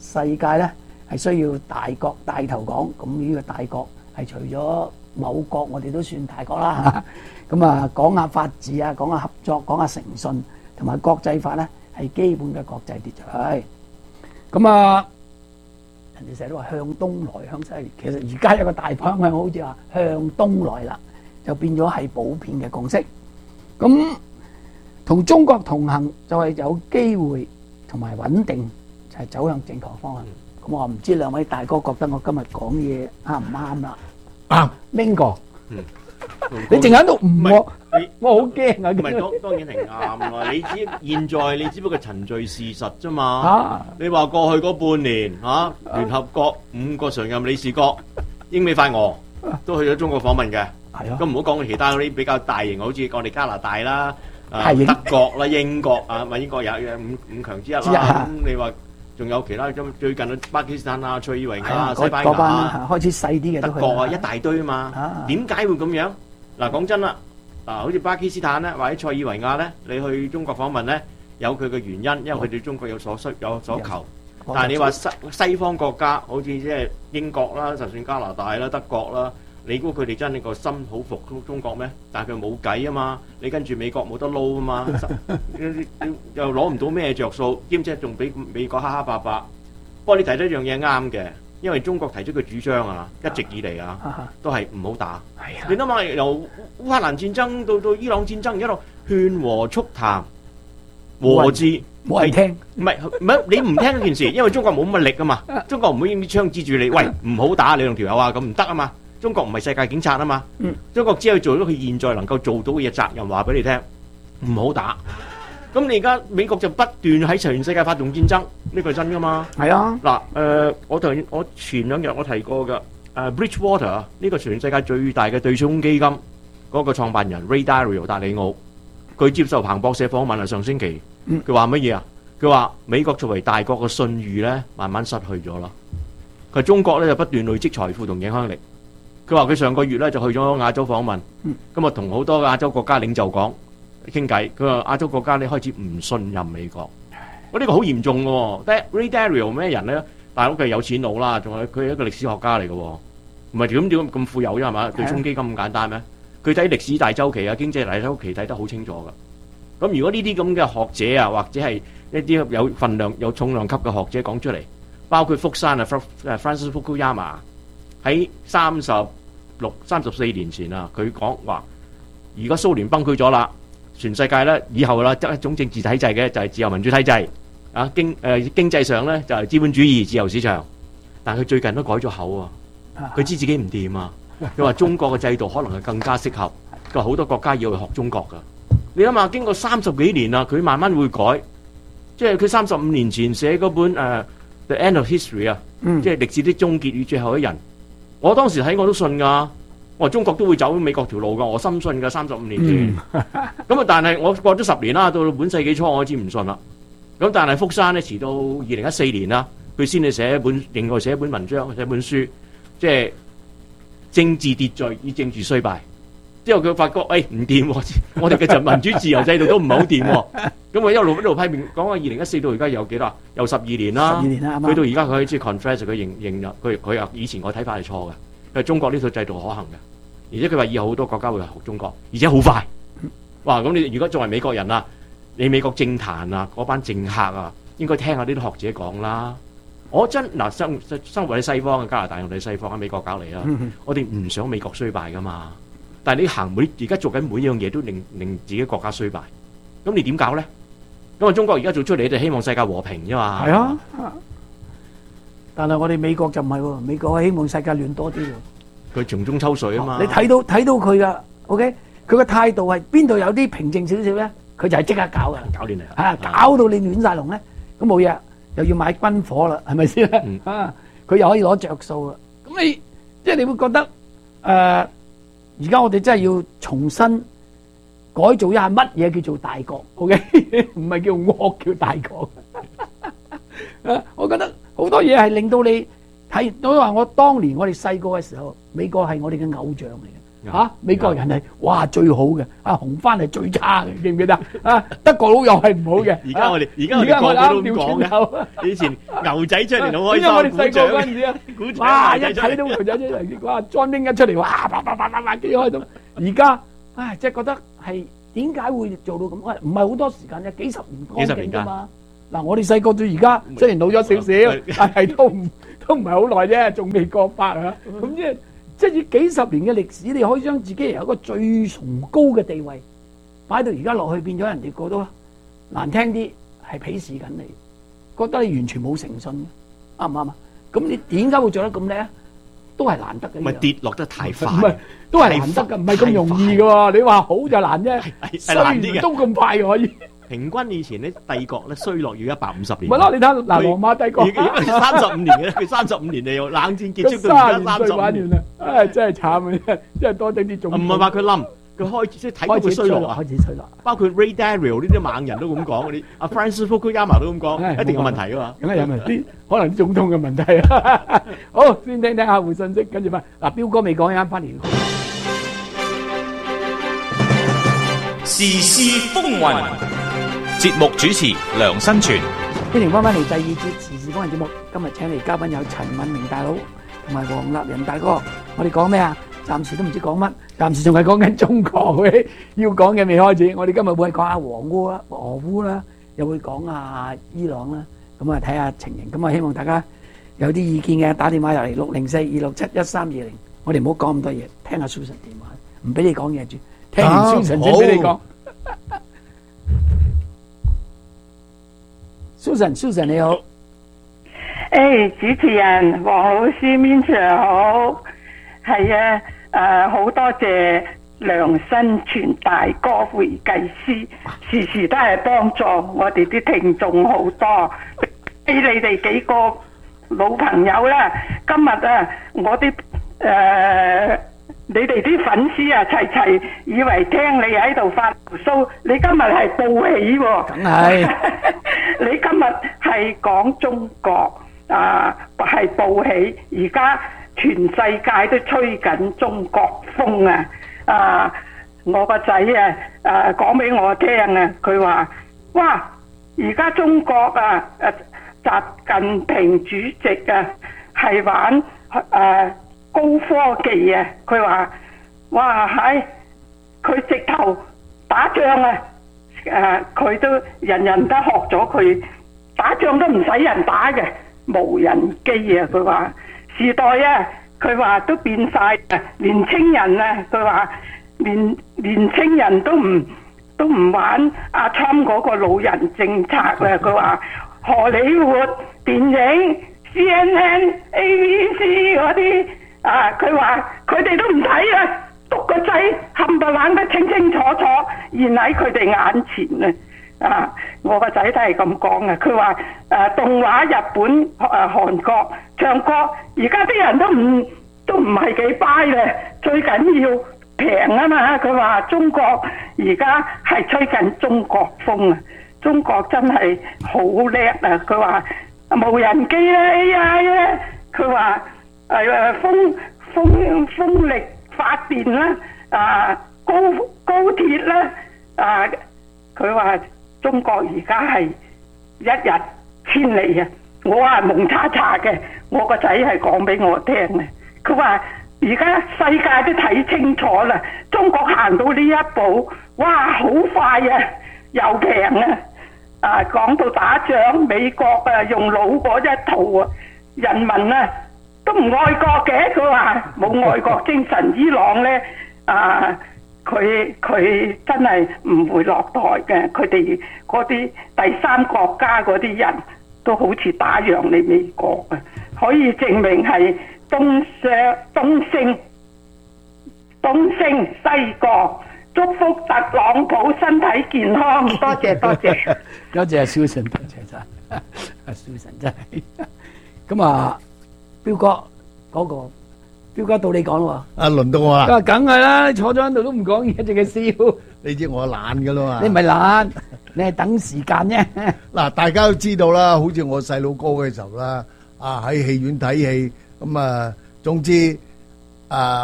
世界咧係需要大國帶頭講，咁呢個大國係除咗某國，我哋都算大國啦。咁啊，講下法治啊，講下合作，講下誠信同埋國際法咧，係基本嘅國際秩序。咁啊，人哋成日都話向東來向西嚟，其實而家有個大方向，好似話向東來啦，就變咗係普遍嘅共識。咁同中國同行就係有機會同埋穩定，就係走向正確方向。咁我唔知兩位大哥覺得我今日講嘢啱唔啱啦？啱，邊個？你淨喺度唔我，我好驚啊！ 唔係當當然係啱啦。你只現在你只不過陳敘事實啫嘛。你話過去嗰半年嚇，聯合國五個常任理事國英美法俄都去咗中國訪問嘅。係啊。咁唔好講其他嗰啲比較大型，好似我哋加拿大啦、德國啦、英國啊，咪英國有有五五強之一啦。咁你話仲有其他咁最近嘅巴基斯坦啊、塞爾維亞啊、西班牙啊， 開始細啲嘅德國啊，一大堆啊嘛。點解會咁樣？嗱，講真啦，嗱，好似巴基斯坦咧，或者塞爾維亞咧，你去中國訪問咧，有佢嘅原因，因為佢對中國有所需、有所求。但係你話西西方國家，好似即係英國啦，就算加拿大啦、德國啦，你估佢哋真係個心好服中國咩？但係佢冇計啊嘛，你跟住美國冇得撈啊嘛，又攞唔到咩着數，兼且仲俾美國蝦蝦霸霸。不過你提出一樣嘢啱嘅。因為中國提出嘅主張啊，一直以嚟啊，都係唔好打。你諗下，由烏克蘭戰爭到到伊朗戰爭，一路勸和促談，和字冇人聽。 唔係唔係，你唔聽嗰件事，因為中國冇乜力啊嘛。中國唔會用啲槍指住你，喂，唔好打你兩條友啊，咁唔得啊嘛。中國唔係世界警察啊嘛。中國只係做咗佢現在能夠做到嘅嘢，責任話俾你聽，唔好打。咁你而家美國就不斷喺全世界發動戰爭，呢個係真噶嘛？ 係啊。 嗱，誒，我頭我前兩日我提過嘅，誒 Bridgewater 呢個全世界最大嘅對沖基金嗰個創辦人 Ray Dalio 達里奧，佢接受彭博社訪問啊，上星期，佢話乜嘢啊？佢話美國作為大國嘅信譽咧，慢慢失去咗啦。佢中國咧就不斷累積財富同影響力。佢話佢上個月咧就去咗亞洲訪問，咁啊同好多亞洲國家領袖講。傾偈，佢話亞洲國家咧開始唔信任美國，我呢個好嚴重嘅喎。Ray Dalio 咩人咧？大佬佢係有錢佬啦，仲係佢係一個歷史學家嚟嘅喎，唔係點點咁富有啫係嘛？對沖基金咁簡單咩？佢睇歷史大周期啊，經濟大周期睇得好清楚㗎。咁如果呢啲咁嘅學者啊，或者係一啲有份量、有重量級嘅學者講出嚟，包括福山啊 Francis Fukuyama 喺三十六、三十四年前啊，佢講話，而家蘇聯崩潰咗啦。全世界咧，以後啦，得一種政治體制嘅就係自由民主體制，啊經誒、呃、經濟上咧就係資本主義自由市場。但係佢最近都改咗口啊，佢知自己唔掂啊。佢話中國嘅制度可能係更加適合，佢話好多國家要去學中國㗎。你諗下，經過三十幾年啦，佢慢慢會改，即係佢三十五年前寫嗰本誒、uh, The End of History 啊、嗯，即係歷史的終結與最後一人。我當時睇我都信㗎。我話中國都會走美國條路㗎，我深信㗎。三十五年前，咁啊，但係我過咗十年啦，到本世紀初我開始唔信啦。咁但係福山咧，遲到二零一四年啦，佢先至寫一本，另外寫一本文章，寫一本書，即係政治秩序與政治衰敗。之後佢發覺，誒唔掂，我哋嘅就民主自由制度都唔係好掂。咁我一路一路批評，講下二零一四到而家有幾多？有十二年啦。十二年啦，啱啱。去到而家佢開始 confess，佢認認咗，佢佢又以前我睇法係錯嘅。佢中國呢套制度可行嘅，而且佢話以後好多國家會學中國，而且好快。哇！咁你如果作為美國人啊，你美國政壇啊嗰班政客啊，應該聽下呢啲學者講啦。我真嗱生生活喺西方嘅加拿大，我哋西方喺美國搞嚟啦。我哋唔想美國衰敗噶嘛，但係你行每而家做緊每樣嘢都令令自己國家衰敗，咁你點搞咧？因為中國而家做出嚟就希望世界和平啫嘛。係啊。 但係我哋美國就唔係喎，美國希望世界亂多啲喎。 佢從中抽水啊嘛！ 你睇到睇到佢噶 ，OK，佢個態度係邊度有啲平靜少少咧，佢就係即刻搞噶， 搞亂嚟啊！搞到你亂晒龍咧，咁冇嘢，又要買軍火啦，係咪先咧？嗯、啊，佢又可以攞着數啦。咁你即係你會覺得誒，而、呃、家我哋真係要重新改造一下乜嘢叫做大國 ，OK， 唔係叫惡叫大國。啊，我覺得。好多嘢係令到你睇到話，我當年我哋細個嘅時候，美國係我哋嘅偶像嚟嘅。 嚇，美國人係哇最好嘅，啊紅番係最差嘅，記唔記得啊？德國佬又係唔好嘅。 而家我哋而家我哋個個都咁講嘅。以前牛仔出嚟好開心， 因為我哋細個嗰陣時啊， 鼓掌， 哇！一睇到牛仔出嚟，哇！John Wayne一出嚟，哇！啪啪啪啪啪幾開心。而家唉，即係覺得係點解會做到咁？喂，唔係好多時間啫，幾十年光景啫嘛。嗱，我哋細個到而家雖然老咗少少，但係都唔都唔係好耐啫，仲未過百啊。咁即係。即係以幾十年嘅歷史，你可以將自己由一個最崇高嘅地位擺到而家落去，變咗人哋覺得難聽啲係鄙視緊你，覺得你完全冇誠信，啱唔啱啊？咁你點解會做得咁叻？都係難得嘅。 唔係跌落得太快， 唔係都係難得嘅，唔係咁容易嘅喎。你話好就難啫，衰都咁快可以。 平均以前咧帝國咧衰落要一百五十年。 咪咯，你睇嗱羅馬帝國三十五年嘅，佢三十五年嚟又冷戰結束到而家三十五年。 唉，真係慘啊！真係多啲啲種。 唔係話佢冧，佢開始即係睇到佢衰落啊！ 開始衰落。包括 Ray Dalio 呢啲猛人都咁講，嗰啲阿 Francis Fukuyama 都咁講，一定有問題噶嘛。 梗係有問題，可能啲總統嘅問題啊。好，先聽聽客戶信息，跟住翻嗱，彪哥未講啱翻嚟。 時事風雲。節目主持梁新全， 歡迎翻返嚟第二節時事風雲節目。今日請嚟嘉賓有陳敏明大佬同埋黃立仁大哥。我哋講咩啊？暫時都唔知講乜，暫時仲係講緊中國嘅，要講嘅未開始。我哋今日會講下俄烏啦、俄烏啦，又會講下伊朗啦。咁啊，睇下情形。咁啊，希望大家有啲意見嘅，打電話入嚟六零四二六七一三二零。我哋唔好講咁多嘢，聽下 Susan 電話，唔俾你講嘢住，聽完 Susan 先俾你講。Susan，Susan 你好， 誒、hey, 主持人黃老師 Min Sir 好，係啊，誒好多謝梁新全大哥會計師，時時都係幫助我哋啲聽眾好多，俾你哋幾個老朋友啦，今日啊我啲誒。呃你哋啲粉絲啊，齊齊以為聽你喺度發牢騷，你今日係報喜喎。 梗係， 你今日係講中國啊，係報喜。而家全世界都吹緊中國風啊！啊，我個仔啊，誒講俾我聽啊，佢話：哇！而家中國啊，誒習近平主席啊，係玩誒。高科技啊！佢話：哇，係佢直頭打仗啊！誒、呃，佢都人人都學咗佢打仗都唔使人打嘅無人機啊！佢話時代啊，佢話都變晒啊！年青人啊，佢話年年青人都唔都唔玩阿川嗰個老人政策啦！佢話荷里活電影、C N N、A B C 嗰啲。啊！佢話佢哋都唔睇啊，篤個掣冚唪唥得清清楚楚，現喺佢哋眼前啊！啊！我個仔都係咁講啊！佢話誒動畫日本誒、啊、韓國唱歌，而家啲人都唔都唔係幾 buy 咧，最緊要平啊嘛！佢話中國而家係吹緊中國風啊！中國真係好叻啊！佢話無人機啦 A I 咧，佢話。係誒風風風力發電啦，啊高高鐵啦，啊佢話中國而家係一日千里啊！我係蒙查查嘅，我個仔係講俾我聽嘅。佢話而家世界都睇清楚啦，中國行到呢一步，哇好快啊，又平啊！啊講到打仗，美國啊用老嗰一套啊，人民啊〜都唔愛國嘅，佢話冇愛國精神。伊朗咧啊，佢佢真係唔會落台嘅。佢哋嗰啲第三國家嗰啲人都好似打贏你美國啊，可以證明係東升東升東升西降。祝福特朗普身體健康，多謝多謝。 多謝 Susan， 多謝晒阿 Susan 真係咁啊！彪哥嗰個，彪哥到你講咯喎。啊，輪到我啦。啊，梗係啦，你坐咗喺度都唔講嘢，淨係笑。你知我懶噶啦嘛。你唔係懶，你係等時間啫。 嗱，大家都知道啦，好似我細佬哥嘅時候啦，啊喺戲院睇戲，咁啊，總之啊嗰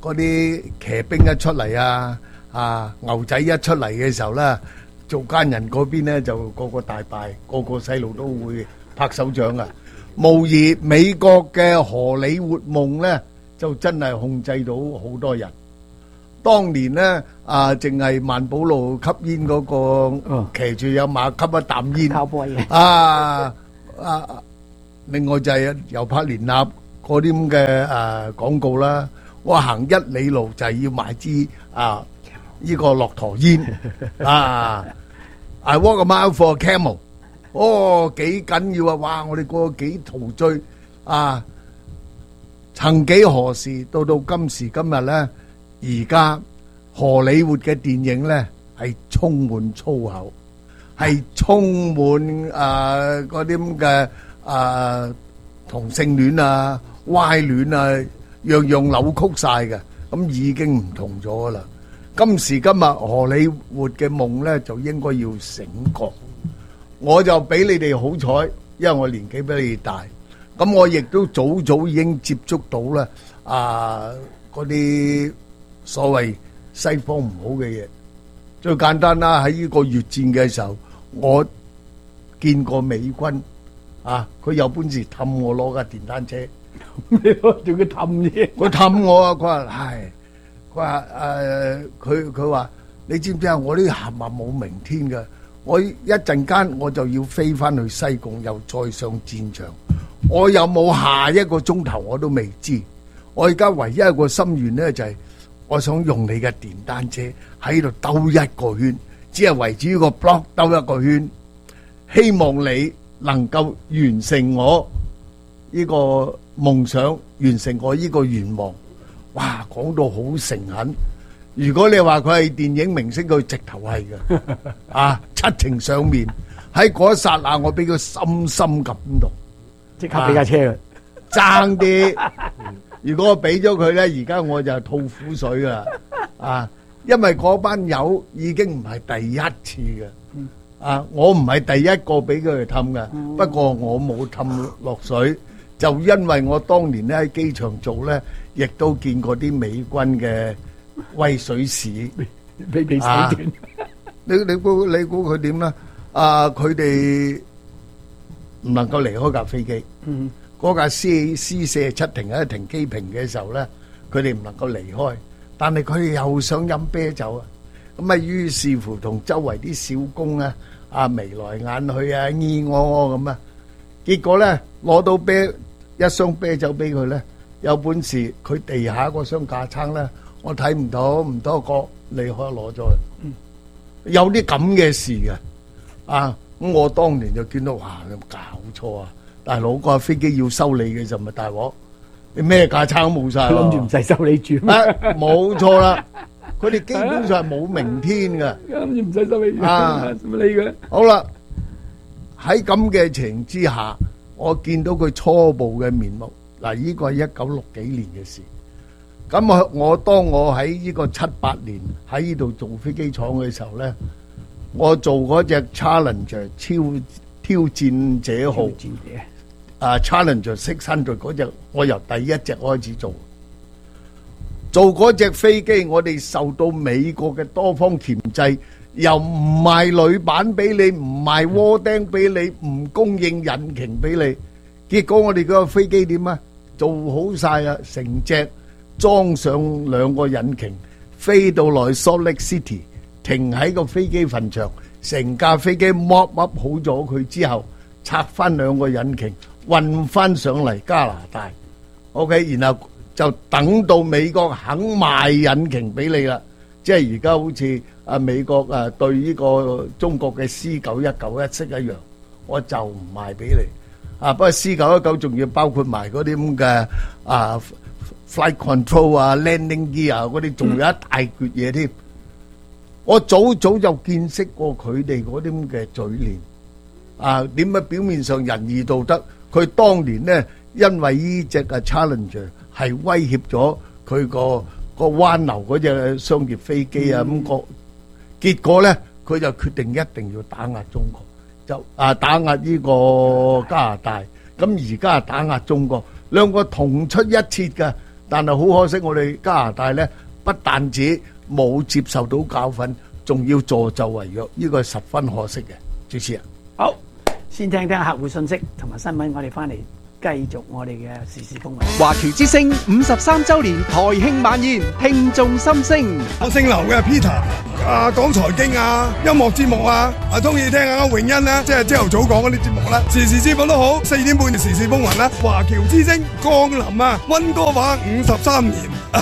嗰啲騎兵一出嚟啊，啊牛仔一出嚟嘅時候咧，做奸人嗰邊咧就個個大敗，個個細路都會拍手掌啊！無疑美國嘅荷里活夢咧，就真係控制到好多人。當年咧啊，淨係萬寶路吸煙嗰個騎住有馬吸一啖煙，啊啊！另外就係又拍連立嗰啲咁嘅誒廣告啦。我行一里路就係要買支啊呢個駱駝煙啊 ！I walk a mile for a camel。哦，幾緊要啊！哇，我哋過幾陶醉啊！曾幾何時到到今時今日咧，而家荷里活嘅電影咧係充滿粗口，係充滿誒嗰啲咁嘅誒同性戀啊、歪戀啊，樣樣扭曲晒嘅，咁已經唔同咗噶啦。今時今日荷里活嘅夢咧就應該要醒覺。我就比你哋好彩，因為我年紀比你哋大，咁我亦都早早已經接觸到啦啊嗰啲所謂西方唔好嘅嘢。最簡單啦，喺呢個越戰嘅時候，我見過美軍啊，佢有本事氹我攞架電單車， 你攞住佢氹嘢， 佢氹我啊！佢話唉，佢話誒，佢佢話你知唔知啊？我呢啲冚唪冇明天㗎。我一陣間我就要飛翻去西貢，又再上戰場。我有冇下一個鐘頭我都未知。我而家唯一一個心願呢，就係、是、我想用你嘅電單車喺度兜一個圈，只係圍住呢個 block 兜一個圈。希望你能夠完成我呢個夢想，完成我呢個願望。哇，講到好誠懇。如果你話佢係電影明星，佢直頭係嘅，啊七情上面喺嗰一剎那，我俾佢深深感動， 即刻俾架車佢， 爭啲。如果我俾咗佢咧，而家我就吐苦水噶啦，啊，因為嗰班友已經唔係第一次嘅，啊，我唔係第一個俾佢哋氹嘅，不過我冇氹落水，就因為我當年咧喺機場做咧，亦都見過啲美軍嘅威水史， 俾俾手段。 你你估你估佢點咧？啊，佢哋唔能夠離開架飛機。 嗯， 嗰架 C C 四十七停喺停機坪嘅時候咧，佢哋唔能夠離開，但係佢哋又想飲啤酒啊。咁啊，於是乎同周圍啲小工啊，啊眉來眼去啊，咿我我咁啊。結果咧攞到啤一箱啤酒俾佢咧，有本事佢地下嗰箱架撐咧。我睇唔到，唔多覺，你可以攞咗去。嗯，有啲咁嘅事嘅，啊，咁我當年就見到，哇，你有冇搞錯啊？大佬，個飛機要收你嘅就咪大鑊，你咩架撐都冇晒， 諗住唔使收你住咩？ 冇錯啦，佢哋基本上係冇明天嘅， 諗住唔使收你住啊， 乜理佢？ 好啦，喺咁嘅情之下，我見到佢初步嘅面目，嗱，呢個係一九六幾年嘅事。咁我我當我喺呢個七八年喺呢度做飛機廠嘅時候咧，我做嗰隻 Challenger 超挑戰者號，啊 Challenger six hundred嗰隻，我由第一隻開始做，做嗰隻飛機，我哋受到美國嘅多方鉗制，又唔賣鋁板俾你，唔賣窩釘俾你，唔供應引擎俾你，結果我哋嗰個飛機點啊？做好晒啦，成隻。裝上兩個引擎，飛到來 Salt Lake City，停喺個飛機墳場，成架飛機 mop up 好咗佢之後，拆翻兩個引擎，運翻上嚟加拿大。OK， 然後就等到美國肯賣引擎俾你啦。即係而家好似啊美國啊對呢個中國嘅 C 九一九一式一樣，我就唔賣俾你。啊，不過 C 九一九仲要包括埋嗰啲咁嘅啊。Flight control 啊 ，landing gear 啊，嗰啲仲有一大橛嘢添。我早早就見識過佢哋嗰啲咁嘅嘴臉啊，點解表面上仁義道德？佢當年咧，因為呢隻嘅 Challenger 係威脅咗佢個個灣流嗰隻商業飛機啊，咁個結果咧，佢就決定一定要打壓中國，就啊打壓呢個加拿大。咁而家打壓中國，兩個同出一轍嘅。 但係好可惜，我哋加拿大咧不但止冇接受到教訓，仲要助紂為虐，呢個係十分可惜嘅。主持人， 好，先聽聽客戶信息同埋新聞，我哋翻嚟繼續我哋嘅時事風雲。 華僑之聲五十三週年台慶晚宴，聽眾心聲。 我姓劉嘅 Peter， 啊講財經啊，音樂節目啊，啊中意聽下永欣啦，即係朝頭早講嗰啲節目啦，時時節目都好，四點半嘅時事風雲啦。華僑之聲降臨啊，溫哥華五十三年。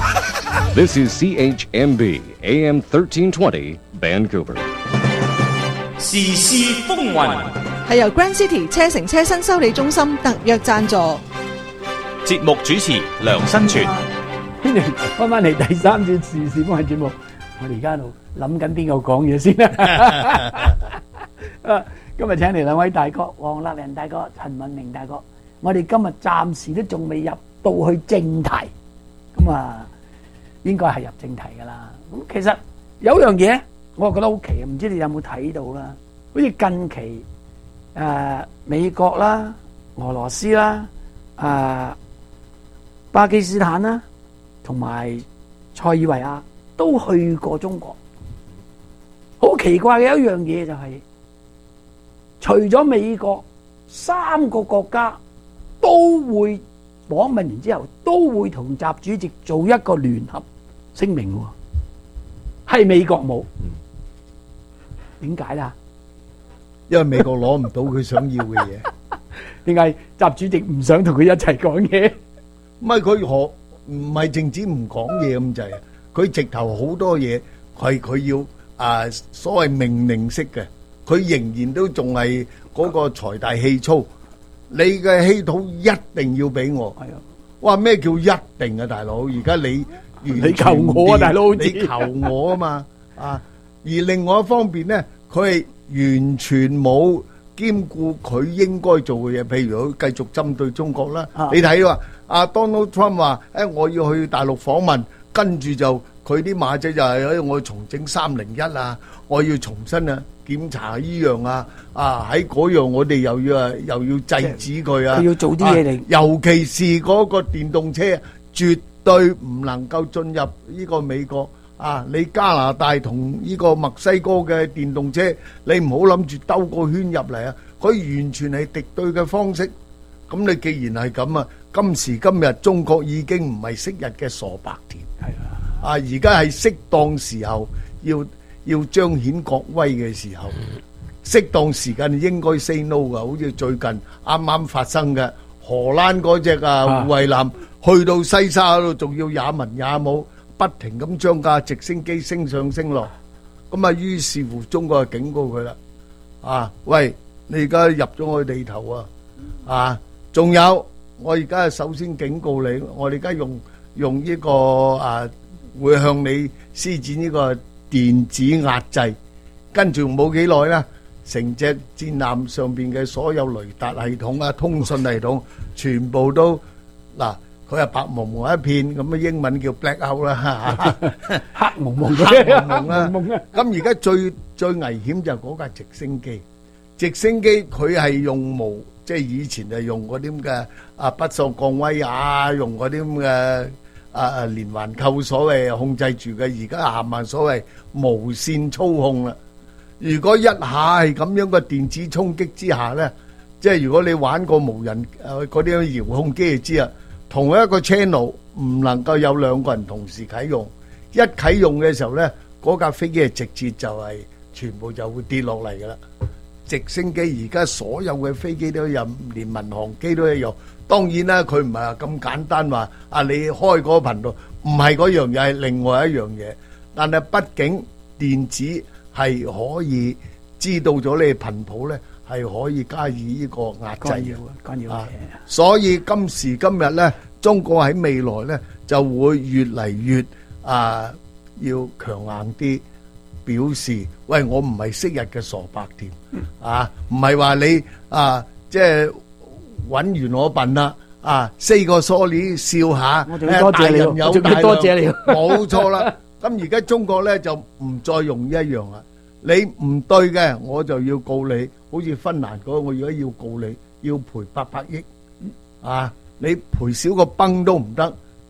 This is C H M B A M thirteen twenty Vancouver。 時事風雲係由 Grand City 車城車身修理中心特約贊助。 節目主持梁新全。 翻翻嚟第三節時事風雲節目，我哋而家喺度諗緊邊個講嘢先啦。今日請嚟兩位大哥，黃立仁大哥、陳文明大哥。我哋今日暫時都仲未入到去正題，咁啊，應該係入正題噶啦。咁其實有樣嘢，我覺得好奇，唔知你有冇睇到啦？好似近期誒美國啦、俄羅斯啦、誒巴基斯坦啦，同埋塞爾維亞都去過中國。好奇怪嘅一樣嘢就係，除咗美國，三個國家都會訪問完之後，都會同習主席做一個聯合聲明喎，係美國冇。點解啦？ 因為美國攞唔到佢想要嘅嘢。 點解習主席唔想同佢一齊講嘢？ 唔係佢可唔係淨止唔講嘢咁滯啊！佢直頭好多嘢係佢要啊所謂命令式嘅，佢仍然都仲係嗰個財大氣粗。你嘅稀土一定要俾我。係啊！哇！咩叫一定啊，大佬？而家你你求我啊，大佬！ 你求我啊嘛啊！而另外一方面咧，佢係完全冇兼顧佢應該做嘅嘢，譬如佢繼續針對中國啦。你睇話阿 Donald Trump 話誒，我要去大陸訪問，跟住就佢啲馬仔就係誒，我要重整三零一啊，我要重新啊檢查依樣啊，啊喺嗰樣我哋又要啊又要制止佢啊， 佢要做啲嘢嚟， 尤其是嗰個電動車，絕對唔能夠進入呢個美國。啊！你加拿大同呢個墨西哥嘅電動車，你唔好諗住兜個圈入嚟啊！佢完全係敵對嘅方式。咁你既然係咁啊，今時今日中國已經唔係昔日嘅傻白甜。係啊！啊，而家係適當時候要要彰顯國威嘅時候，適當時間應該 say no 噶。好似最近啱啱發生嘅荷蘭嗰隻啊護衛艦去到西沙嗰度，仲要也文也武。不停咁將架直升機升上升落，咁啊於是乎中國就警告佢啦，啊喂，你而家入咗我地頭啊，啊，仲有我而家首先警告你，我哋而家用用呢個啊會向你施展呢個電子壓制，跟住冇幾耐啦，成隻戰艦上邊嘅所有雷達系統啊、通訊系統全部都嗱。佢係白蒙蒙一片，咁嘅英文叫 black out 啦， 黑蒙蒙黑蒙蒙啦。咁而家最最危險就係嗰架直升機，直升機佢係用無，即係以前係用嗰啲咁嘅啊不索降威啊，用嗰啲咁嘅啊啊連環扣所謂控制住嘅，而家行埋所謂無線操控啦。如果一下係咁樣嘅電子衝擊之下咧，即係如果你玩過無人誒嗰啲遙控機就知啊。同一個 channel 唔能夠有兩個人同時啟用，一啟用嘅時候咧，嗰架飛機係直接就係全部就會跌落嚟噶啦。直升機而家所有嘅飛機都有，連民航機都一樣。當然啦，佢唔係話咁簡單話啊，你開嗰個頻道唔係嗰樣嘢，係另外一樣嘢。但係畢竟電子係可以知道咗你頻譜咧。係可以加以呢個壓制嘅， 干擾嘅。 所以今時今日咧，中國喺未來咧就會越嚟越啊，要強硬啲表示，喂，我唔係昔日嘅傻白甜啊，唔係話你啊，即係揾完我笨啦啊，say 個 sorry 笑下， 我仲要多謝你，我仲要多謝你， 冇錯啦。咁而家中國咧就唔再用一樣啦。你唔對嘅，我就要告你。好似芬蘭嗰個，我而家要告你，要賠八百億啊！你賠少個崩都唔得，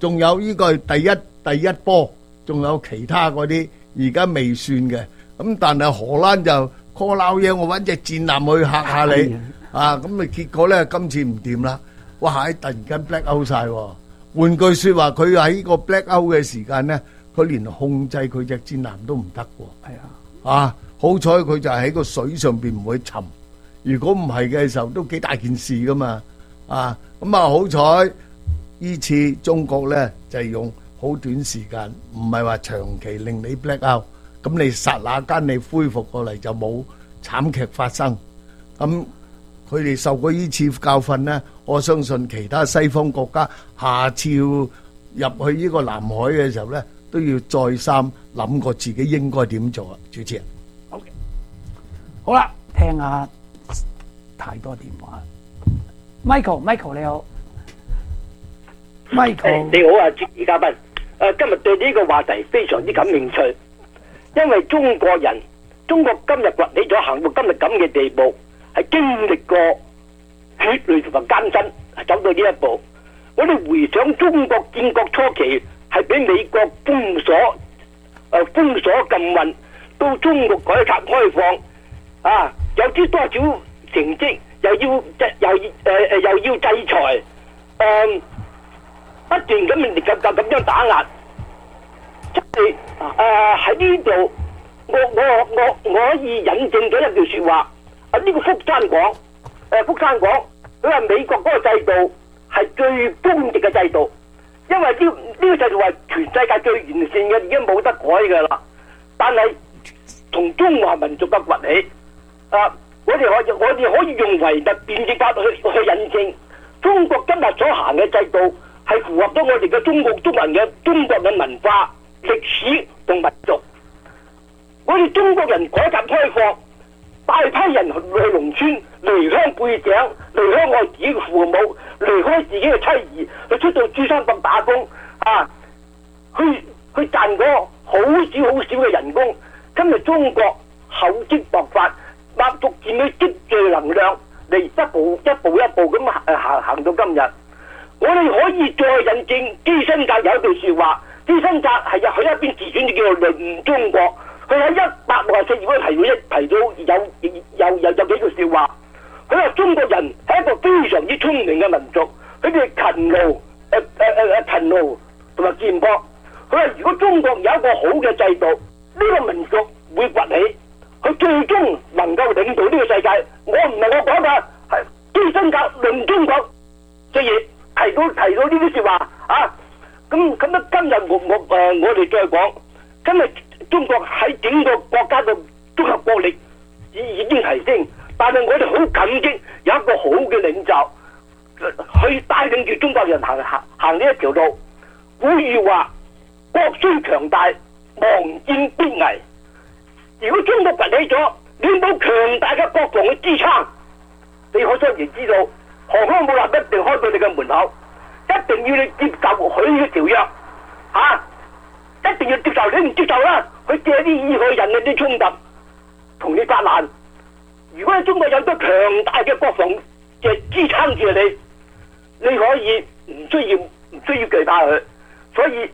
仲有呢個係第一第一波，仲有其他嗰啲而家未算嘅。咁但係荷蘭就 call 撈嘢，我揾隻戰艦去嚇下你啊！咁啊結果咧今次唔掂啦，哇！突然間 black out 曬喎。換句説話，佢喺個 black out 嘅時間咧，佢連控制佢隻戰艦都唔得喎。 係啊， 啊好彩佢就喺個水上邊唔會沉。如果唔係嘅時候，都幾大件事噶嘛。啊咁啊好彩呢次中國咧就係用好短時間，唔係話長期令你 black out。咁你剎那間你恢復過嚟就冇慘劇發生。咁佢哋受過呢次教訓咧，我相信其他西方國家下次要入去呢個南海嘅時候咧，都要再三諗過自己應該點做啊！主持人， 好嘅，好啦，聽下太多電話。Michael，Michael 你好 ，Michael 你好啊，主持嘉賓。誒，今日對呢個話題非常之感興趣，因為中國人，中國今日崛起咗，行到今日咁嘅地步，係經歷過血淚同埋艱辛，係走到呢一步。我哋回想中國建國初期，係俾美國封鎖、誒、呃、封鎖禁運，到中國改革開放，啊，有啲多少成績，又要即又誒誒、呃、又要制裁，誒、呃、不斷咁樣咁咁咁樣打壓，即係誒喺呢度，我我我我可以引證咗一句説話，啊呢、這個福山講，誒、呃、福山講，佢話美國嗰個制度係最公正嘅制度，因為呢呢個制度係全世界最完善嘅，已經冇得改㗎啦。但係同中華民族嘅崛起，啊，我哋可以我哋可以用唯物辯證法去去印證，中國今日所行嘅制度係符合咗我哋嘅中國中人嘅中國嘅文化、歷史同民族。我哋中國人改革開放，大批人去農村離鄉背井，離開我自己嘅父母，離開自己嘅妻兒，去出到珠三角打工，啊，去去賺個好少好少嘅人工。今日中國厚積薄發，慢逐漸去積聚能量，嚟一步一步一步咁行行到今日。我哋可以再引證基辛格有一句説話，基辛格係入去一邊自傳就叫做《論中國》。佢喺一百六十四頁嗰度提到一提到有有有有幾句説話，佢話中國人係一個非常之聰明嘅民族，佢哋勤勞誒誒誒誒勤勞同埋儉樸。佢話如果中國有一個好嘅制度，呢個民族會崛起，佢最終能夠領導呢個世界。我唔係我講㗎，係基辛格論中國嘅嘢提到提到呢啲説話啊。咁咁樣今日我我誒我哋再講，今日中國喺整個國家嘅綜合國力已已經提升，但係我哋好感激有一個好嘅領袖去帶領住中國人行行行呢一條路。古語話：國雖強大，亡戰必危。如果中國崛起咗，你冇強大嘅國防去支撐，你可想而知道航空母艦一定開到你嘅門口，一定要你接受佢嘅條約，嚇、啊，一定要接受。你唔接受啦，佢借啲意去引嘅啲衝突，同你發難。如果喺中國有咗強大嘅國防嘅支撐住你，你可以唔需要唔需要懼怕佢。所以，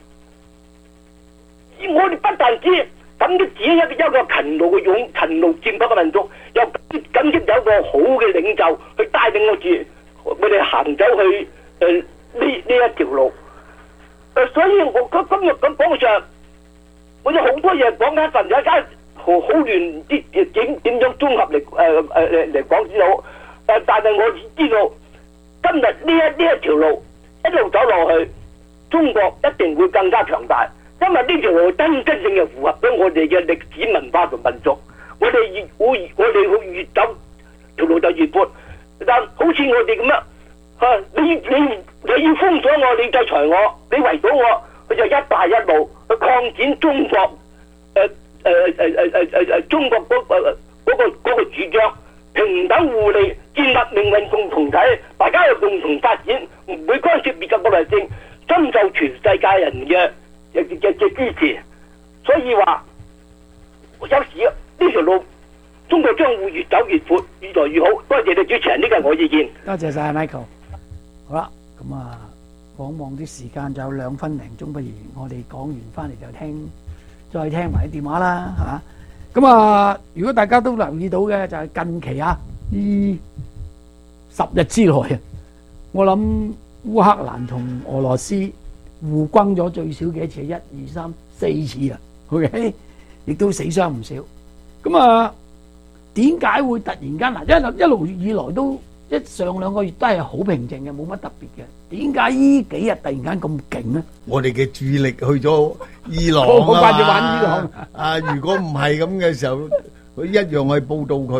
我哋不但止感激自己一一個勤勞嘅勇、勤勞儉樸嘅民族，又感激有一個好嘅領袖去帶領我哋，我哋行走去誒呢呢一條路。誒、呃，所以我今今日咁講上，我有好多嘢講緊，陣有間好好亂啲點點樣綜合嚟誒誒誒嚟講先好。誒、呃，但係我知道今日呢一呢一條路一路走落去，中國一定會更加強大，因為呢條路真真正正符合咗我哋嘅歷史文化同民族。我哋越會我哋會越走條路就越闊。但好似我哋咁樣，嚇、啊、你你你要封鎖我，你制裁我，你圍堵我，佢就一帶一路去擴展中國誒誒誒誒誒誒誒中國嗰、那個嗰、那個那個主張平等互利，建立命運共同體，大家要共同發展，唔會干涉別嘅國內政，深受全世界人嘅嘅嘅嘅支持。所以話有時呢條路中國將會越走越闊，越來越好。多謝你主持人，呢個係我意見。 多謝晒 Michael。好啦，咁啊， 往往啲時間就有兩分零鐘，不如我哋講完翻嚟就聽，再聽埋啲電話啦嚇。咁啊，如果大家都留意到嘅就係近期啊，呢十日之內啊，我諗烏克蘭同俄羅斯互轟咗最少幾多次？一二三四次啊 ，OK， 亦都死傷唔少。咁啊，點解會突然間嗱一一路以來都一上兩個月都係好平靜嘅，冇乜特別嘅？點解呢幾日突然間咁勁咧？ 我哋嘅注意力去咗伊朗我掛住啊玩伊朗嘛！啊，如果唔係咁嘅時候，佢一樣去報導佢。